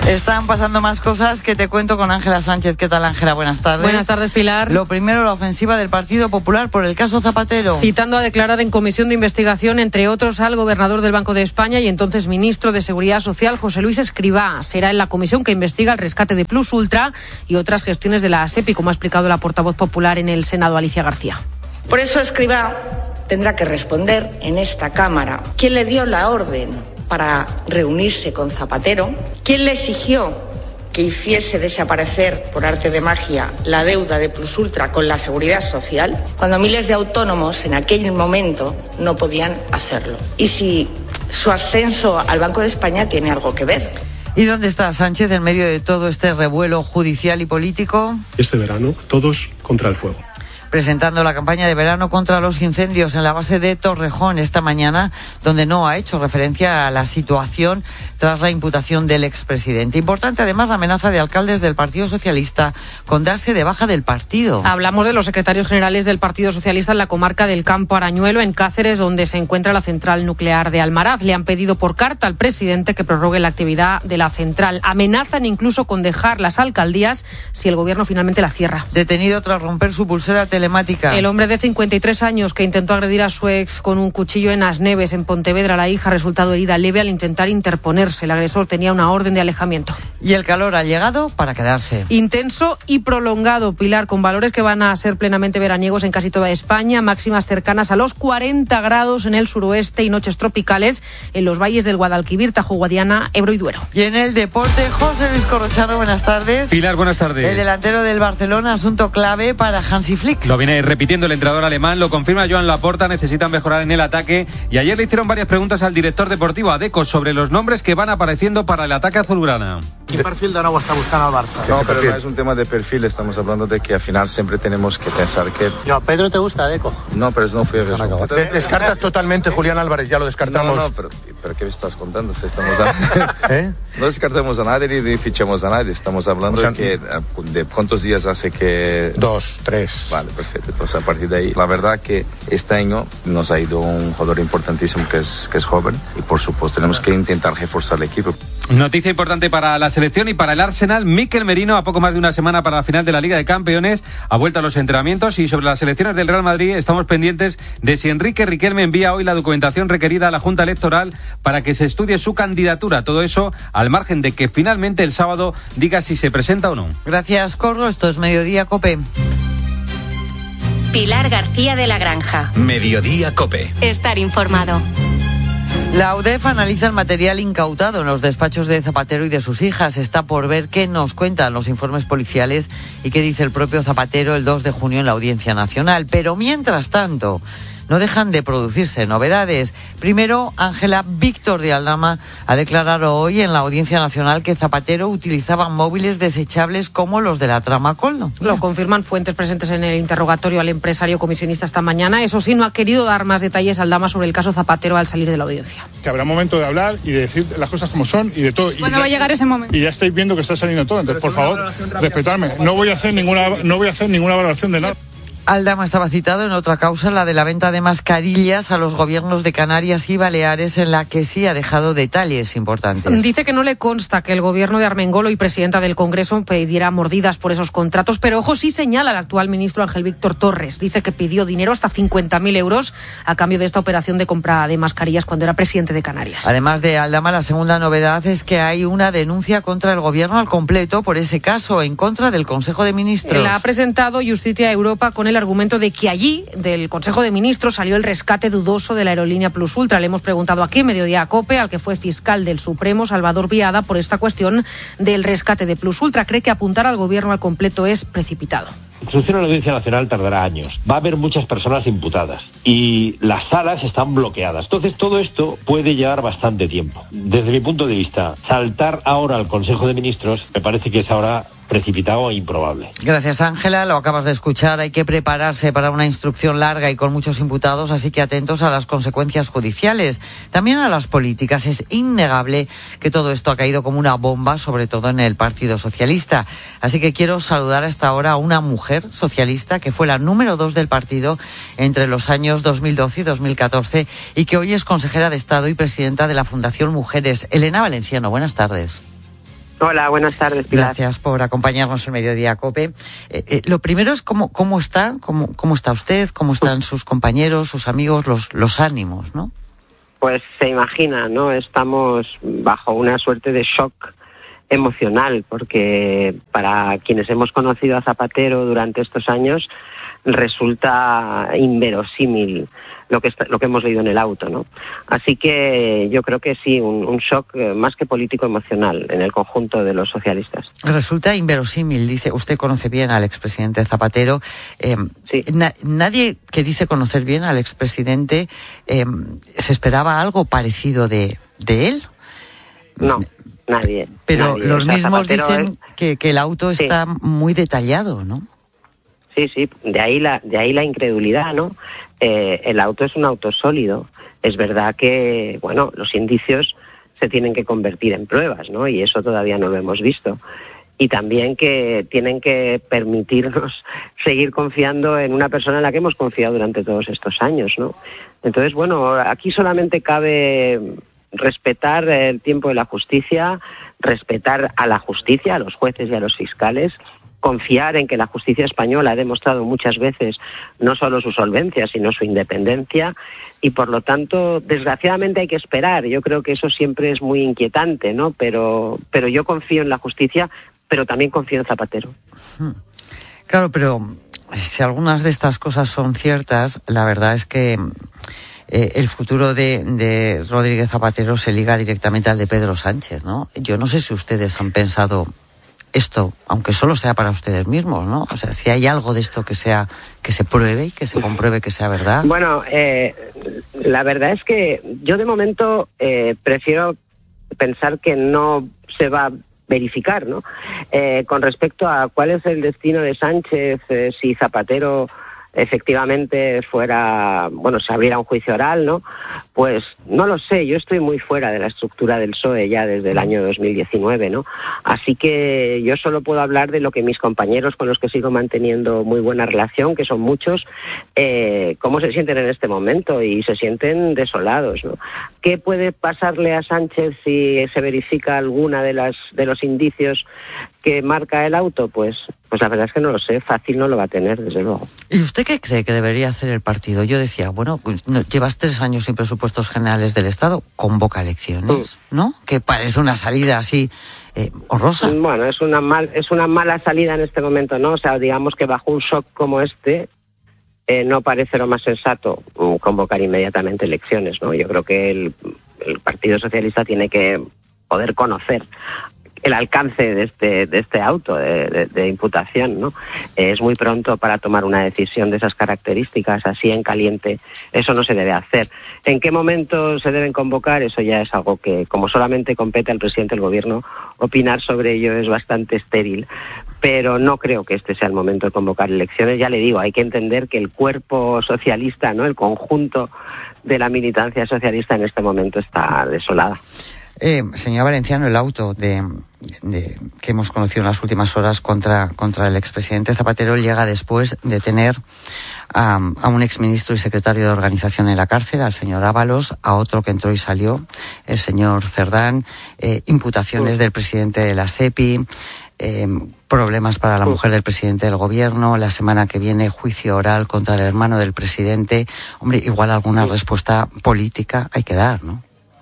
[SPEAKER 1] Están pasando más cosas que te cuento con Ángela Sánchez. ¿Qué tal, Ángela? Buenas tardes.
[SPEAKER 5] Buenas tardes, Pilar.
[SPEAKER 1] Lo primero, la ofensiva del Partido Popular por el caso Zapatero.
[SPEAKER 5] Citando a declarar en comisión de investigación, entre otros, al gobernador del Banco de España y entonces ministro de Seguridad Social, José Luis Escrivá. Será en la comisión que investiga el rescate de Plus Ultra y otras gestiones de la SEPI, como ha explicado la portavoz popular en el Senado, Alicia García.
[SPEAKER 6] Por eso Escrivá tendrá que responder en esta Cámara quién le dio la orden para reunirse con Zapatero, quién le exigió que hiciese desaparecer por arte de magia la deuda de Plus Ultra con la Seguridad Social, cuando miles de autónomos en aquel momento no podían hacerlo. Y si su ascenso al Banco de España tiene algo que ver.
[SPEAKER 1] ¿Y dónde está Sánchez en medio de todo este revuelo judicial y político?
[SPEAKER 7] Este verano, todos contra el fuego.
[SPEAKER 1] Presentando la campaña de verano contra los incendios en la base de Torrejón esta mañana, donde no ha hecho referencia a la situación tras la imputación del expresidente. Importante además la amenaza de alcaldes del Partido Socialista con darse de baja del partido.
[SPEAKER 5] Hablamos de los secretarios generales del Partido Socialista en la comarca del Campo Arañuelo, en Cáceres, donde se encuentra la central nuclear de Almaraz. Le han pedido por carta al presidente que prorrogue la actividad de la central. Amenazan incluso con dejar las alcaldías si el gobierno finalmente la cierra.
[SPEAKER 1] Detenido tras romper su pulsera telemática.
[SPEAKER 5] El hombre de 53 años que intentó agredir a su ex con un cuchillo en Asneves, en Pontevedra, la hija ha resultado herida leve al intentar interponerse. El agresor tenía una orden de alejamiento.
[SPEAKER 1] Y el calor ha llegado para quedarse.
[SPEAKER 5] Intenso y prolongado, Pilar, con valores que van a ser plenamente veraniegos en casi toda España, máximas cercanas a los 40 grados en el suroeste y noches tropicales en los valles del Guadalquivir, Tajo, Guadiana, Ebro y Duero.
[SPEAKER 1] Y en el deporte, José Luis Corrochano, buenas tardes.
[SPEAKER 8] Pilar, buenas tardes.
[SPEAKER 1] El delantero del Barcelona, asunto clave para Hansi Flick.
[SPEAKER 8] Lo viene repitiendo el entrenador alemán, lo confirma Joan Laporta, necesitan mejorar en el ataque y ayer le hicieron varias preguntas al director deportivo, a Deco, sobre los nombres que van apareciendo para el ataque azulgrana.
[SPEAKER 9] ¿Qué perfil de nuevo está buscando al Barça?
[SPEAKER 12] No, pero no es un tema de perfil, estamos hablando de que al final siempre tenemos que pensar que...
[SPEAKER 9] ¿A Pedro te gusta, Deco?
[SPEAKER 12] No, pero no fue eso.
[SPEAKER 9] ¿Descartas totalmente Julián Álvarez? Ya lo descartamos.
[SPEAKER 12] No, pero ¿qué me estás contando? No descartamos a nadie ni fichamos a nadie, estamos hablando de cuántos días hace que...
[SPEAKER 9] 2, 3.
[SPEAKER 12] Vale, perfecto, entonces a partir de ahí, la verdad que este año nos ha ido un jugador importantísimo que es joven y por supuesto tenemos que intentar reforzar el equipo.
[SPEAKER 8] Noticia importante para la selección y para el Arsenal. Mikel Merino, a poco más de una semana para la final de la Liga de Campeones, ha vuelto a los entrenamientos y sobre las selecciones del Real Madrid estamos pendientes de si Enrique Riquelme envía hoy la documentación requerida a la Junta Electoral para que se estudie su candidatura. Todo eso al margen de que finalmente el sábado diga si se presenta o no.
[SPEAKER 1] Gracias, Corro. Esto es Mediodía COPE.
[SPEAKER 23] Pilar García de la Granja.
[SPEAKER 11] Mediodía COPE.
[SPEAKER 23] Estar informado.
[SPEAKER 1] La UDEF analiza el material incautado en los despachos de Zapatero y de sus hijas. Está por ver qué nos cuentan los informes policiales y qué dice el propio Zapatero el 2 de junio en la Audiencia Nacional. Pero mientras tanto, no dejan de producirse novedades. Primero, Ángela Víctor de Aldama ha declarado hoy en la Audiencia Nacional que Zapatero utilizaba móviles desechables como los de la trama Coldo.
[SPEAKER 5] Lo confirman fuentes presentes en el interrogatorio al empresario comisionista esta mañana. Eso sí, no ha querido dar más detalles Aldama sobre el caso Zapatero al salir de la audiencia.
[SPEAKER 14] Que habrá momento de hablar y de decir las cosas como son y de todo.
[SPEAKER 5] ¿Cuándo va a llegar ese momento?
[SPEAKER 14] Y ya estáis viendo que está saliendo todo. Entonces, por favor, respetadme. No voy a hacer ninguna valoración de nada.
[SPEAKER 1] Aldama estaba citado en otra causa, la de la venta de mascarillas a los gobiernos de Canarias y Baleares, en la que sí ha dejado detalles importantes.
[SPEAKER 5] Dice que no le consta que el gobierno de Armengolo y presidenta del Congreso pidiera mordidas por esos contratos, pero ojo, sí señala al actual ministro Ángel Víctor Torres. Dice que pidió dinero hasta 50.000 euros a cambio de esta operación de compra de mascarillas cuando era presidente de Canarias.
[SPEAKER 1] Además de Aldama, la segunda novedad es que hay una denuncia contra el gobierno al completo por ese caso, en contra del Consejo de Ministros.
[SPEAKER 5] La ha presentado Justicia Europa con el argumento de que allí, del Consejo de Ministros, salió el rescate dudoso de la aerolínea Plus Ultra. Le hemos preguntado aquí, Mediodía COPE, al que fue fiscal del Supremo, Salvador Viada, por esta cuestión del rescate de Plus Ultra. Cree que apuntar al gobierno al completo es precipitado.
[SPEAKER 28] La instrucción a la Audiencia Nacional tardará años. Va a haber muchas personas imputadas y las salas están bloqueadas. Entonces, todo esto puede llevar bastante tiempo. Desde mi punto de vista, saltar ahora al Consejo de Ministros me parece que es ahora precipitado e improbable.
[SPEAKER 1] Gracias, Ángela. Lo acabas de escuchar. Hay que prepararse para una instrucción larga y con muchos imputados, así que atentos a las consecuencias judiciales, también a las políticas. Es innegable que todo esto ha caído como una bomba, sobre todo en el Partido Socialista. Así que quiero saludar a esta hora a una mujer socialista que fue la número 2 del partido entre los años 2012 y 2014 y que hoy es consejera de Estado y presidenta de la Fundación Mujeres. Elena Valenciano, buenas tardes.
[SPEAKER 10] Hola, buenas tardes, Pilar.
[SPEAKER 1] Gracias por acompañarnos en Mediodía COPE. Lo primero es cómo está usted, cómo están sus compañeros, sus amigos, los ánimos, ¿no?
[SPEAKER 10] Pues se imagina, ¿no? Estamos bajo una suerte de shock emocional, porque para quienes hemos conocido a Zapatero durante estos años resulta inverosímil lo que hemos leído en el auto, ¿no? Así que yo creo que sí, un shock más que político emocional en el conjunto de los socialistas.
[SPEAKER 1] Resulta inverosímil, dice, usted conoce bien al expresidente Zapatero.
[SPEAKER 10] Sí.
[SPEAKER 1] Nadie que dice conocer bien al expresidente se esperaba algo parecido de él.
[SPEAKER 10] No, nadie.
[SPEAKER 1] Pero
[SPEAKER 10] nadie.
[SPEAKER 1] los mismos
[SPEAKER 10] Zapatero
[SPEAKER 1] dicen que el auto está muy detallado, ¿no?
[SPEAKER 10] Sí, de ahí la incredulidad, ¿no? El auto es un auto sólido. Es verdad que, bueno, los indicios se tienen que convertir en pruebas, ¿no? Y eso todavía no lo hemos visto. Y también que tienen que permitirnos seguir confiando en una persona en la que hemos confiado durante todos estos años, ¿no? Entonces, bueno, aquí solamente cabe respetar el tiempo de la justicia, respetar a la justicia, a los jueces y a los fiscales, confiar en que la justicia española ha demostrado muchas veces no solo su solvencia, sino su independencia, y por lo tanto, desgraciadamente hay que esperar. Yo creo que eso siempre es muy inquietante, ¿no? Pero yo confío en la justicia, pero también confío en Zapatero.
[SPEAKER 1] Claro, pero si algunas de estas cosas son ciertas, la verdad es que el futuro de Rodríguez Zapatero se liga directamente al de Pedro Sánchez, ¿no? Yo no sé si ustedes han pensado esto, aunque solo sea para ustedes mismos, ¿no? O sea, si hay algo de esto que se pruebe y que se compruebe que sea verdad.
[SPEAKER 10] Bueno, la verdad es que yo de momento prefiero pensar que no se va a verificar, ¿no? Con respecto a cuál es el destino de Sánchez, si Zapatero efectivamente fuera, bueno, se abriera un juicio oral, ¿no? Pues no lo sé, yo estoy muy fuera de la estructura del PSOE ya desde el año 2019, ¿no? Así que yo solo puedo hablar de lo que mis compañeros con los que sigo manteniendo muy buena relación, que son muchos, cómo se sienten en este momento, y se sienten desolados, ¿no? ¿Qué puede pasarle a Sánchez si se verifica alguna de los indicios que marca el auto? Pues la verdad es que no lo sé, fácil no lo va a tener, desde luego.
[SPEAKER 1] ¿Y usted qué cree que debería hacer el partido? Yo decía, bueno, pues, llevas 3 años sin presupuestos generales del Estado, convoca elecciones, ¿no? Que parece una salida así horrorosa.
[SPEAKER 10] Bueno, es una mala salida en este momento, ¿no? O sea, digamos que bajo un shock como este, no parece lo más sensato convocar inmediatamente elecciones, ¿no? Yo creo que el Partido Socialista tiene que poder conocer el alcance de este auto de imputación, ¿no? Es muy pronto para tomar una decisión de esas características, así en caliente. Eso no se debe hacer. ¿En qué momento se deben convocar? Eso ya es algo que, como solamente compete al presidente del gobierno, opinar sobre ello es bastante estéril. Pero no creo que este sea el momento de convocar elecciones. Ya le digo, hay que entender que el cuerpo socialista, ¿no? El conjunto de la militancia socialista en este momento está desolada.
[SPEAKER 1] Señor Valenciano, el auto que hemos conocido en las últimas horas contra el expresidente Zapatero llega después de tener a un exministro y secretario de organización en la cárcel, al señor Ábalos, a otro que entró y salió, el señor Cerdán, imputaciones del presidente de la SEPI, problemas para la mujer del presidente del gobierno, la semana que viene juicio oral contra el hermano del presidente. Hombre, igual alguna respuesta política hay que dar, ¿no?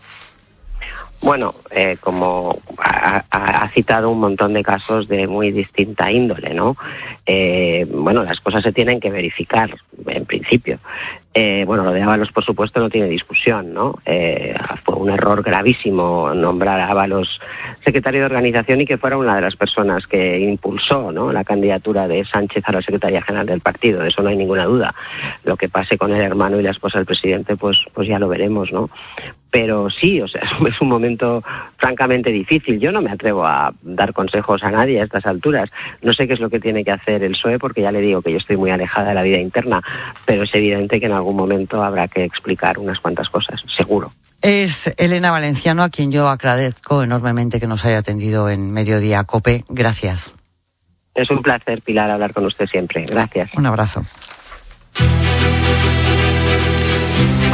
[SPEAKER 10] Bueno, como ha citado un montón de casos de muy distinta índole, ¿no? Bueno, las cosas se tienen que verificar, en principio. Bueno, lo de Ábalos, por supuesto, no tiene discusión, ¿no? Fue un error gravísimo nombrar a Ábalos secretario de organización y que fuera una de las personas que impulsó, ¿no?, la candidatura de Sánchez a la Secretaría General del partido. De eso no hay ninguna duda. Lo que pase con el hermano y la esposa del presidente, pues ya lo veremos, ¿no? Pero sí, o sea, es un momento francamente difícil. Yo no me atrevo a dar consejos a nadie a estas alturas. No sé qué es lo que tiene que hacer el PSOE, porque ya le digo que yo estoy muy alejada de la vida interna, pero es evidente que en algún momento habrá que explicar unas cuantas cosas, seguro.
[SPEAKER 1] Es Elena Valenciano, a quien yo agradezco enormemente que nos haya atendido en Mediodía COPE. Gracias.
[SPEAKER 10] Es un placer, Pilar, hablar con usted siempre. Gracias.
[SPEAKER 1] Un abrazo.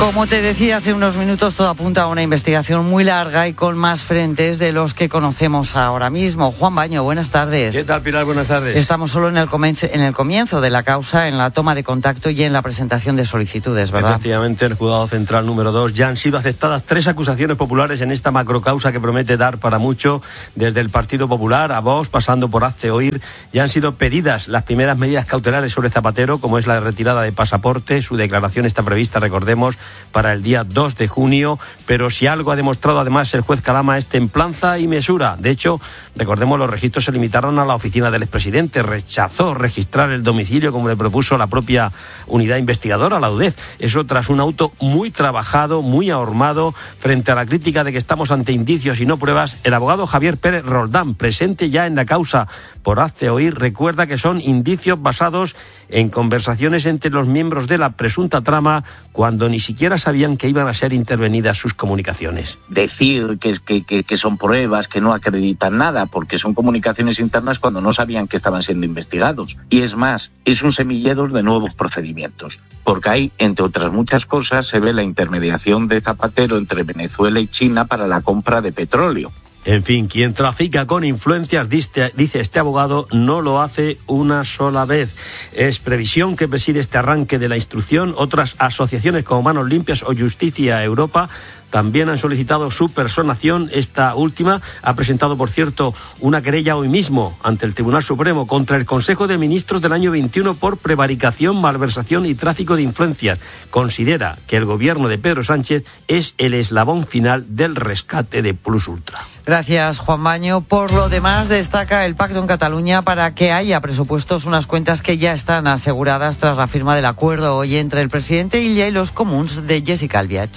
[SPEAKER 1] Como te decía hace unos minutos, todo apunta a una investigación muy larga y con más frentes de los que conocemos ahora mismo. Juan Baño, buenas tardes.
[SPEAKER 13] ¿Qué tal, Pilar? Buenas tardes.
[SPEAKER 1] Estamos solo en el comienzo de la causa, en la toma de contacto y en la presentación de solicitudes, ¿verdad?
[SPEAKER 13] Efectivamente, el Juzgado Central número 2 ya han sido aceptadas 3 acusaciones populares en esta macrocausa que promete dar para mucho. Desde el Partido Popular a Vox, pasando por Hazte Oír, ya han sido pedidas las primeras medidas cautelares sobre Zapatero, como es la retirada de pasaporte. Su declaración está prevista, recordemos, para el día 2 de junio, pero si algo ha demostrado además el juez Calama es templanza y mesura. De hecho, recordemos, los registros se limitaron a la oficina del expresidente, rechazó registrar el domicilio como le propuso la propia unidad investigadora, la UDEF. Eso tras un auto muy trabajado, muy ahormado. Frente a la crítica de que estamos ante indicios y no pruebas, el abogado Javier Pérez Roldán, presente ya en la causa por Hazte Oír, recuerda que son indicios basados en conversaciones entre los miembros de la presunta trama cuando ni siquiera sabían que iban a ser intervenidas sus comunicaciones.
[SPEAKER 15] Decir que son pruebas, que no acreditan nada, porque son comunicaciones internas cuando no sabían que estaban siendo investigados. Y es más, es un semillero de nuevos procedimientos, porque ahí, entre otras muchas cosas, se ve la intermediación de Zapatero entre Venezuela y China para la compra de petróleo.
[SPEAKER 13] En fin, quien trafica con influencias, dice este abogado, no lo hace una sola vez. Es previsión que preside este arranque de la instrucción. Otras asociaciones como Manos Limpias o Justicia Europa también han solicitado su personación. Esta última ha presentado, por cierto, una querella hoy mismo ante el Tribunal Supremo contra el Consejo de Ministros del año 21 por prevaricación, malversación y tráfico de influencias. Considera que el gobierno de Pedro Sánchez es el eslabón final del rescate de Plus Ultra.
[SPEAKER 1] Gracias, Juan Baño. Por lo demás, destaca el pacto en Cataluña para que haya presupuestos, unas cuentas que ya están aseguradas tras la firma del acuerdo hoy entre el presidente Illa y los comuns de Jessica Albiach.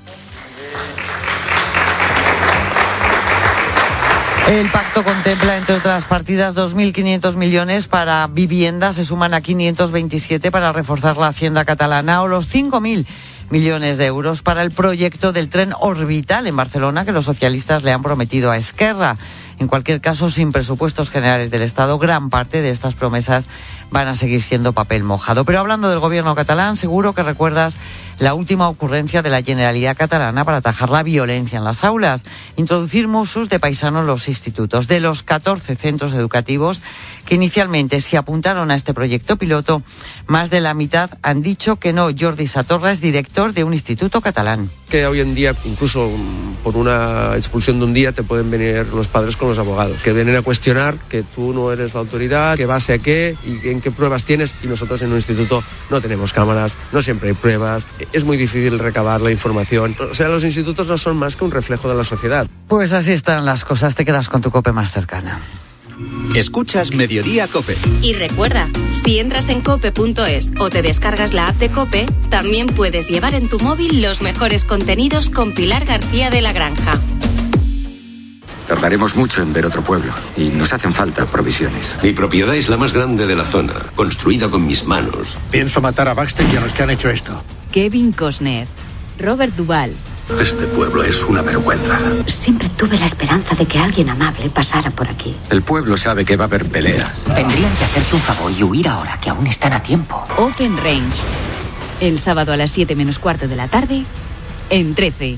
[SPEAKER 1] El pacto contempla, entre otras partidas, 2.500 millones para vivienda, se suman a 527 para reforzar la hacienda catalana, o los 5.000 millones de euros para el proyecto del tren orbital en Barcelona que los socialistas le han prometido a Esquerra. En cualquier caso, sin presupuestos generales del Estado, gran parte de estas promesas van a seguir siendo papel mojado. Pero hablando del gobierno catalán, seguro que recuerdas la última ocurrencia de la Generalitat catalana para atajar la violencia en las aulas, introducir Mossos de paisano en los institutos. De los 14 centros educativos que inicialmente se apuntaron a este proyecto piloto, más de la mitad han dicho que no. Jordi Satorra es director de un instituto catalán.
[SPEAKER 16] Que hoy en día, incluso por una expulsión de un día, te pueden venir los padres con los abogados, que vienen a cuestionar que tú no eres la autoridad, que base a qué y en qué pruebas tienes, y nosotros en un instituto no tenemos cámaras, no siempre hay pruebas, es muy difícil recabar la información. O sea, los institutos no son más que un reflejo de la sociedad.
[SPEAKER 1] Pues así están las cosas, te quedas con tu COPE más cercana.
[SPEAKER 11] Escuchas Mediodía COPE.
[SPEAKER 23] Y recuerda, si entras en cope.es o te descargas la app de COPE, también puedes llevar en tu móvil los mejores contenidos con Pilar García de la Granja.
[SPEAKER 17] Tardaremos mucho en ver otro pueblo y nos hacen falta provisiones.
[SPEAKER 18] Mi propiedad es la más grande de la zona, construida con mis manos.
[SPEAKER 14] Pienso matar a Baxter y a los que han hecho esto.
[SPEAKER 23] Kevin Costner, Robert Duvall.
[SPEAKER 17] Este pueblo es una vergüenza.
[SPEAKER 23] Siempre tuve la esperanza de que alguien amable pasara por aquí.
[SPEAKER 17] El pueblo sabe que va a haber pelea.
[SPEAKER 19] Tendrían que hacerse un favor y huir ahora, que aún están a tiempo.
[SPEAKER 23] Open Range. El sábado a las 7 menos cuarto de la tarde, en 13.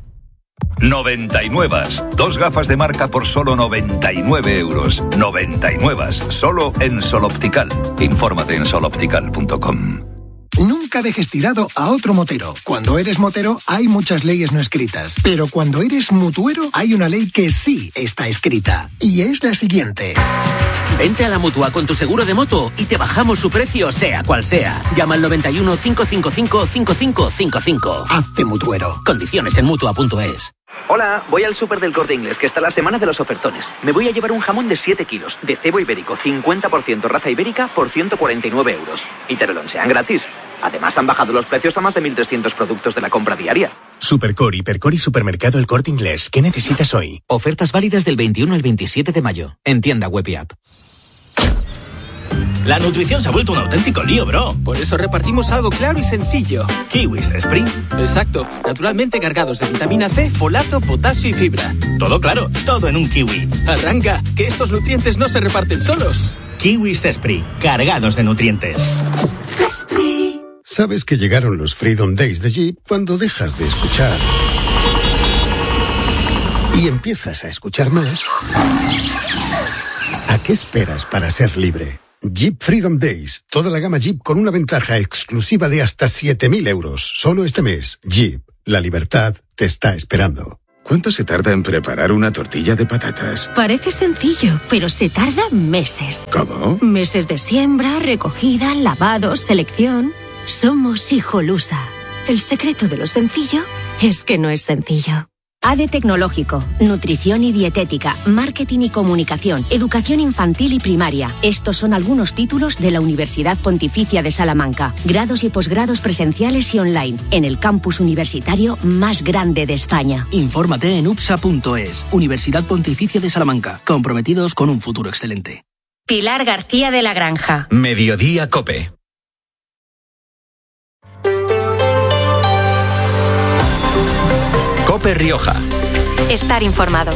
[SPEAKER 20] 99. 2 gafas de marca por solo 99 euros. 99. Solo en Sol Optical. Infórmate en soloptical.com.
[SPEAKER 21] Nunca dejes tirado a otro motero. Cuando eres motero hay muchas leyes no escritas, pero cuando eres mutuero hay una ley que sí está escrita, y es la siguiente.
[SPEAKER 19] Vente a la Mutua con tu seguro de moto y te bajamos su precio sea cual sea. Llama al 91 555 5555.
[SPEAKER 21] Hazte mutuero.
[SPEAKER 19] Condiciones en Mutua.es.
[SPEAKER 29] Hola, voy al súper del Corte Inglés, que está la semana de los ofertones. Me voy a llevar un jamón de 7 kilos, de cebo ibérico, 50% raza ibérica, por 149 euros. Y te lo lonchean gratis. Además, han bajado los precios a más de 1.300 productos de la compra diaria.
[SPEAKER 30] Supercore, Hipercore y Supermercado El Corte Inglés. ¿Qué necesitas hoy?
[SPEAKER 19] Ofertas válidas del 21 al 27 de mayo. En tienda web y app.
[SPEAKER 31] La nutrición se ha vuelto un auténtico lío, bro.
[SPEAKER 32] Por eso repartimos algo claro y sencillo.
[SPEAKER 31] Kiwis Spring.
[SPEAKER 32] Exacto, naturalmente cargados de vitamina C, folato, potasio y fibra.
[SPEAKER 31] Todo claro, todo en un kiwi.
[SPEAKER 32] Arranca, que estos nutrientes no se reparten solos.
[SPEAKER 31] Kiwis Spring, cargados de nutrientes.
[SPEAKER 2] Sabes que llegaron los Freedom Days de Jeep cuando dejas de escuchar y empiezas a escuchar más. ¿A qué esperas para ser libre? Jeep Freedom Days. Toda la gama Jeep con una ventaja exclusiva de hasta 7.000 euros. Solo este mes. Jeep. La libertad te está esperando.
[SPEAKER 3] ¿Cuánto se tarda en preparar una tortilla de patatas?
[SPEAKER 4] Parece sencillo, pero se tarda meses.
[SPEAKER 3] ¿Cómo?
[SPEAKER 4] Meses de siembra, recogida, lavado, selección. Somos Hijolusa. El secreto de lo sencillo es que no es sencillo. ADE Tecnológico, Nutrición y Dietética, Marketing y Comunicación, Educación Infantil y Primaria. Estos son algunos títulos de la Universidad Pontificia de Salamanca. Grados y posgrados presenciales y online, en el campus universitario más grande de España.
[SPEAKER 6] Infórmate en upsa.es, Universidad Pontificia de Salamanca, comprometidos con un futuro excelente.
[SPEAKER 23] Pilar García de la Granja.
[SPEAKER 11] Mediodía COPE. COPE Rioja.
[SPEAKER 23] Estar informado.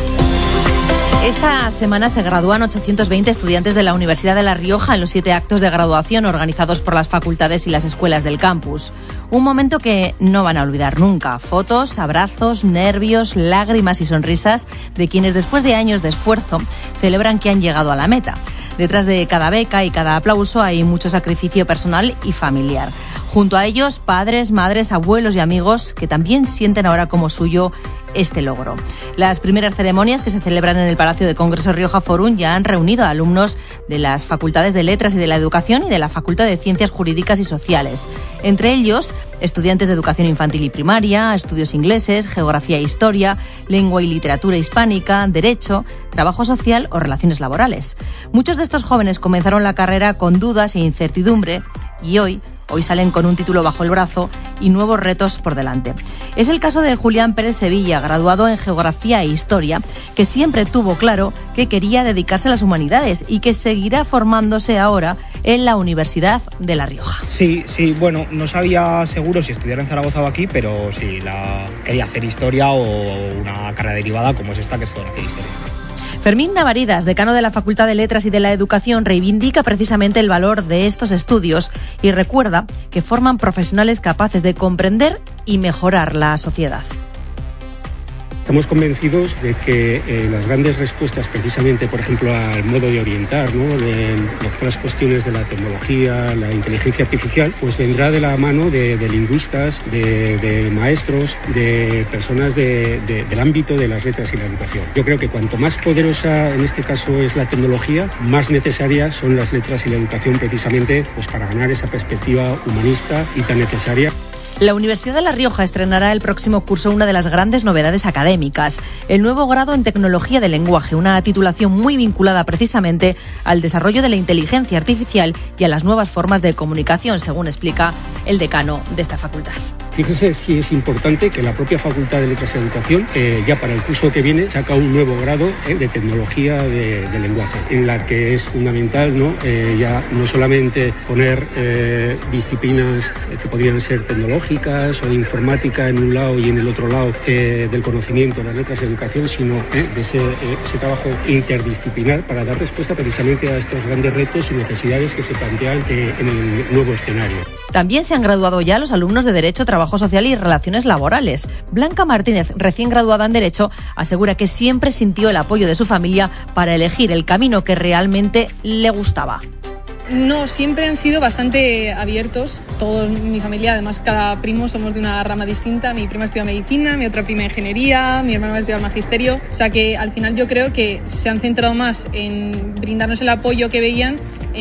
[SPEAKER 3] Esta semana se gradúan 820 estudiantes de la Universidad de La Rioja en los 7 actos de graduación organizados por las facultades y las escuelas del campus. Un momento que no van a olvidar nunca. Fotos, abrazos, nervios, lágrimas y sonrisas de quienes después de años de esfuerzo celebran que han llegado a la meta. Detrás de cada beca y cada aplauso hay mucho sacrificio personal y familiar. Junto a ellos, padres, madres, abuelos y amigos que también sienten ahora como suyo este logro. Las primeras ceremonias que se celebran en el Palacio de Congresos Rioja Forum ya han reunido a alumnos de las Facultades de Letras y de la Educación y de la Facultad de Ciencias Jurídicas y Sociales. Entre ellos, estudiantes de Educación Infantil y Primaria, estudios ingleses, Geografía e Historia, Lengua y Literatura Hispánica, Derecho, Trabajo Social o Relaciones Laborales. Muchos de estos jóvenes comenzaron la carrera con dudas e incertidumbre y hoy salen con un título bajo el brazo y nuevos retos por delante. Es el caso de Julián Pérez Sevilla, graduado en Geografía e Historia, que siempre tuvo claro que quería dedicarse a las humanidades y que seguirá formándose ahora en la Universidad de La Rioja.
[SPEAKER 7] Sí, bueno, no sabía seguro si estudiar en Zaragoza o aquí, pero sí, quería hacer Historia o una carrera derivada como es esta, que es Geografía e Historia.
[SPEAKER 3] Fermín Navaridas, decano de la Facultad de Letras y de la Educación, reivindica precisamente el valor de estos estudios y recuerda que forman profesionales capaces de comprender y mejorar la sociedad.
[SPEAKER 9] Estamos convencidos de que las grandes respuestas, precisamente, por ejemplo, al modo de orientar, ¿no?, de otras cuestiones de la tecnología, la inteligencia artificial, pues vendrá de la mano de lingüistas, de maestros, de personas del ámbito de las letras y la educación. Yo creo que cuanto más poderosa en este caso es la tecnología, más necesarias son las letras y la educación, precisamente pues para ganar esa perspectiva humanista y tan necesaria.
[SPEAKER 3] La Universidad de La Rioja estrenará el próximo curso una de las grandes novedades académicas, el nuevo grado en Tecnología del Lenguaje, una titulación muy vinculada precisamente al desarrollo de la inteligencia artificial y a las nuevas formas de comunicación, según explica el decano de esta facultad.
[SPEAKER 9] Fíjese si es importante que la propia Facultad de Letras y Educación, ya para el curso que viene, saca un nuevo grado de Tecnología del Lenguaje, en la que es fundamental, ¿no?, ya no solamente poner disciplinas que podrían ser tecnológicas o de informática en un lado y en el otro lado del conocimiento de las letras y educación, sino de ese trabajo interdisciplinar para dar respuesta precisamente a estos grandes retos y necesidades que se plantean en el nuevo escenario.
[SPEAKER 3] También se han graduado ya los alumnos de Derecho, Trabajo Social y Relaciones Laborales. Blanca Martínez, recién graduada en Derecho, asegura que siempre sintió el apoyo de su familia para elegir el camino que realmente le gustaba.
[SPEAKER 12] No, siempre han sido bastante abiertos. Toda mi familia, además cada primo somos de una rama distinta. Mi prima estudia medicina, mi otra prima ingeniería, mi hermana estudia magisterio. O sea que al final yo creo que se han centrado más en brindarnos el apoyo que veían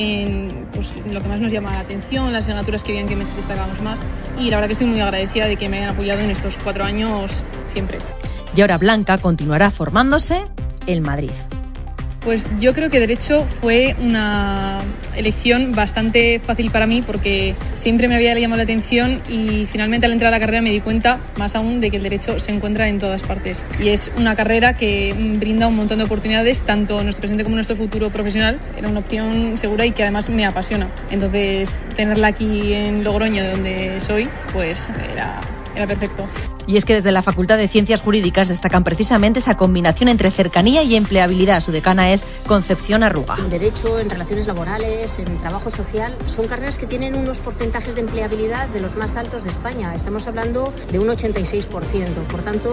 [SPEAKER 12] en lo que más nos llama la atención, las asignaturas que veían que destacábamos más. Y la verdad que estoy muy agradecida de que me hayan apoyado en estos 4 años siempre.
[SPEAKER 3] Y ahora Blanca continuará formándose en Madrid.
[SPEAKER 12] Pues yo creo que Derecho fue una elección bastante fácil para mí porque siempre me había llamado la atención y finalmente al entrar a la carrera me di cuenta más aún de que el Derecho se encuentra en todas partes. Y es una carrera que brinda un montón de oportunidades, tanto en nuestro presente como en nuestro futuro profesional. Era una opción segura y que además me apasiona. Entonces, tenerla aquí en Logroño, de donde soy, pues era perfecto.
[SPEAKER 3] Y es que desde la Facultad de Ciencias Jurídicas destacan precisamente esa combinación entre cercanía y empleabilidad. Su decana es Concepción Arruga.
[SPEAKER 5] En derecho, en relaciones laborales, en trabajo social, son carreras que tienen unos porcentajes de empleabilidad de los más altos de España. Estamos hablando de un 86%. Por tanto,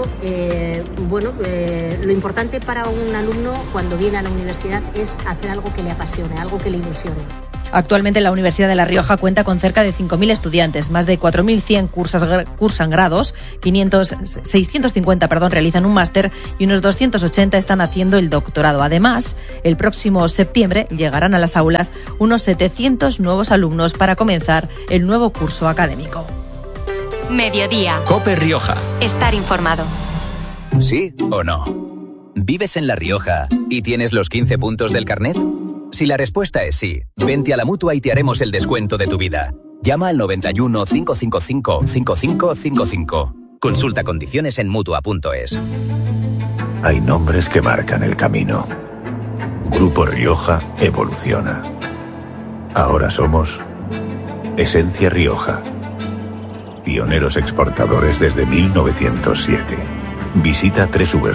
[SPEAKER 5] lo importante para un alumno cuando viene a la universidad es hacer algo que le apasione, algo que le ilusione.
[SPEAKER 3] Actualmente la Universidad de La Rioja cuenta con cerca de 5.000 estudiantes, más de 4.100 cursan grados, 650 realizan un máster y unos 280 están haciendo el doctorado. Además, el próximo septiembre llegarán a las aulas unos 700 nuevos alumnos para comenzar el nuevo curso académico.
[SPEAKER 23] Mediodía.
[SPEAKER 11] COPE Rioja.
[SPEAKER 23] Estar informado.
[SPEAKER 8] ¿Sí o no? ¿Vives en La Rioja y tienes los 15 puntos del carnet? Si la respuesta es sí, vente a la Mutua y te haremos el descuento de tu vida. Llama al 91 555 5555. Consulta condiciones en Mutua.es.
[SPEAKER 10] Hay nombres que marcan el camino. Grupo Rioja evoluciona. Ahora somos Esencia Rioja. Pioneros exportadores desde 1907. Visita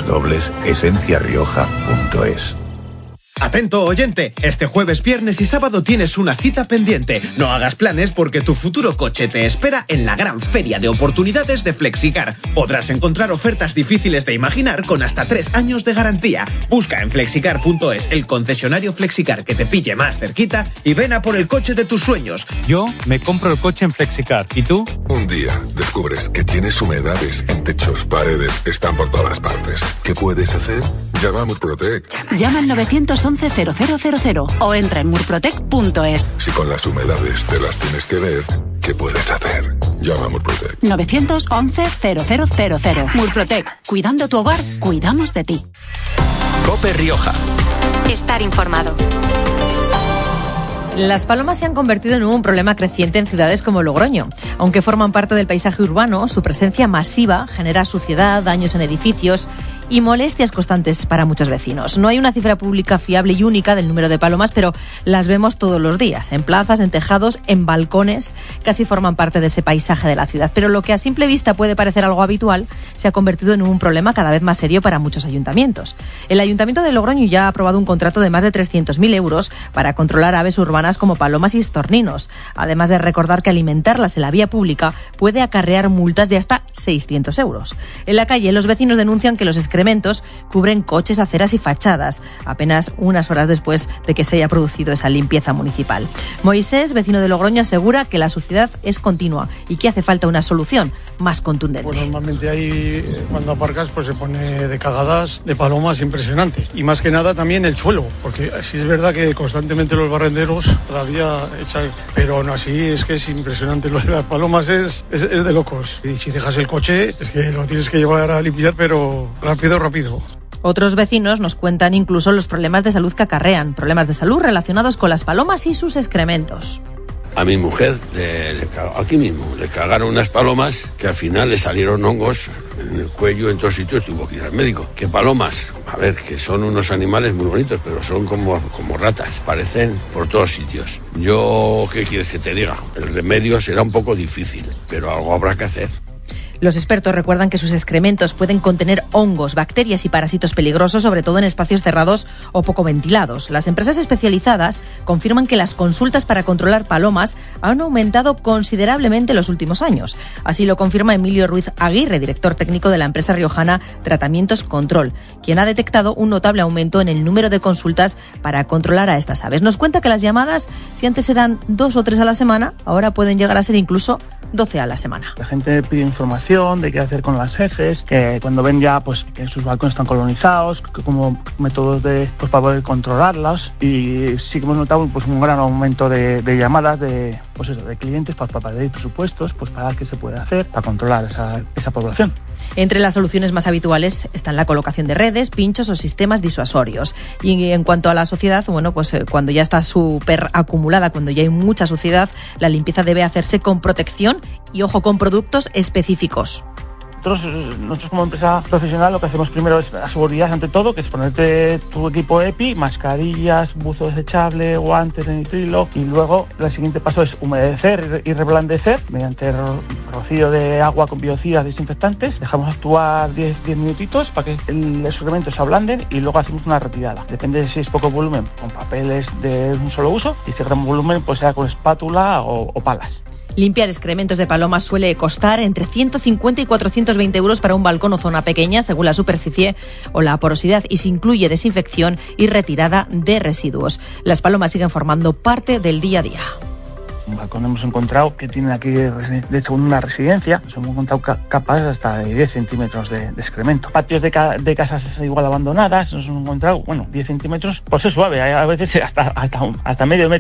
[SPEAKER 10] www.esenciarioja.es.
[SPEAKER 13] Atento, oyente, este jueves, viernes y sábado tienes una cita pendiente. No hagas planes porque tu futuro coche te espera en la gran feria de oportunidades de Flexicar. Podrás encontrar ofertas difíciles de imaginar con hasta 3 años de garantía. Busca en flexicar.es el concesionario Flexicar que te pille más cerquita y ven a por el coche de tus sueños.
[SPEAKER 15] Yo me compro el coche en Flexicar. ¿Y tú?
[SPEAKER 16] Un día descubres que tienes humedades en techos, paredes, están por todas partes. ¿Qué puedes hacer? Llama a Murprotec.
[SPEAKER 22] Llama al 911 0000 o entra en murprotec.es.
[SPEAKER 16] Si con las humedades te las tienes que ver, ¿qué puedes hacer? Llama a Murprotec.
[SPEAKER 22] 911 0000. Murprotec. Cuidando tu hogar, cuidamos de ti.
[SPEAKER 11] COPE Rioja.
[SPEAKER 23] Estar informado.
[SPEAKER 3] Las palomas se han convertido en un problema creciente en ciudades como Logroño. Aunque forman parte del paisaje urbano, su presencia masiva genera suciedad, daños en edificios y molestias constantes para muchos vecinos. No hay una cifra pública fiable y única del número de palomas, pero las vemos todos los días, en plazas, en tejados, en balcones, casi forman parte de ese paisaje de la ciudad. Pero lo que a simple vista puede parecer algo habitual, se ha convertido en un problema cada vez más serio para muchos ayuntamientos. El Ayuntamiento de Logroño ya ha aprobado un contrato de más de 300.000 euros para controlar aves urbanas como palomas y estorninos, además de recordar que alimentarlas en la vía pública puede acarrear multas de hasta 600 euros. En la calle, los vecinos denuncian que los excrementos cubren coches, aceras y fachadas, apenas unas horas después de que se haya producido esa limpieza municipal. Moisés, vecino de Logroño, asegura que la suciedad es continua y que hace falta una solución más contundente.
[SPEAKER 14] Pues normalmente ahí, cuando aparcas, pues se pone de cagadas de palomas impresionante. Y más que nada también el suelo, porque sí es verdad que constantemente los barrenderos todavía echan, pero aún así es que es impresionante. Lo de las palomas es de locos. Y si dejas el coche, es que lo tienes que llevar a limpiar, pero rápido.
[SPEAKER 3] Otros vecinos nos cuentan incluso los problemas de salud que acarrean, problemas de salud relacionados con las palomas y sus excrementos.
[SPEAKER 24] A mi mujer, aquí mismo, le cagaron unas palomas que al final le salieron hongos en el cuello, en todos sitios, tuvo que ir al médico. ¿Qué palomas? A ver, que son unos animales muy bonitos, pero son como ratas, parecen por todos sitios. Yo, ¿qué quieres que te diga? El remedio será un poco difícil, pero algo habrá que hacer.
[SPEAKER 3] Los expertos recuerdan que sus excrementos pueden contener hongos, bacterias y parásitos peligrosos, sobre todo en espacios cerrados o poco ventilados. Las empresas especializadas confirman que las consultas para controlar palomas han aumentado considerablemente en los últimos años. Así lo confirma Emilio Ruiz Aguirre, director técnico de la empresa riojana Tratamientos Control, quien ha detectado un notable aumento en el número de consultas para controlar a estas aves. Nos cuenta que las llamadas, si antes eran 2 o 3 a la semana, ahora pueden llegar a ser incluso 12 a la semana.
[SPEAKER 25] La gente pide información de qué hacer con las heces, que cuando ven ya pues que sus balcones están colonizados, que como métodos para poder controlarlas, y sí que hemos notado pues un gran aumento de llamadas de clientes para pedir presupuestos pues para ver qué se puede hacer para controlar esa población.
[SPEAKER 3] Entre las soluciones más habituales están la colocación de redes, pinchos o sistemas disuasorios. Y en cuanto a la suciedad, cuando ya está súper acumulada, cuando ya hay mucha suciedad, la limpieza debe hacerse con protección y, ojo, con productos específicos.
[SPEAKER 25] Nosotros como empresa profesional lo que hacemos primero es la seguridad ante todo, que es ponerte tu equipo EPI, mascarillas, buzo desechable, guantes de nitrilo, y luego el siguiente paso es humedecer y reblandecer mediante rocío de agua con biocidas desinfectantes. Dejamos actuar 10 minutitos para que el excremento se ablanden y luego hacemos una retirada. Depende de si es poco volumen, con papeles de un solo uso, y si es gran volumen, pues sea con espátula o palas.
[SPEAKER 3] Limpiar excrementos de palomas suele costar entre 150 y 420 euros para un balcón o zona pequeña, según la superficie o la porosidad, y se incluye desinfección y retirada de residuos. Las palomas siguen formando parte del día a día.
[SPEAKER 25] Un balcón hemos encontrado que tienen aquí, de hecho, una residencia, nos hemos encontrado capas hasta de 10 centímetros de excremento. Patios de casas igual abandonadas, nos hemos encontrado, 10 centímetros, pues es suave, a veces hasta medio metro.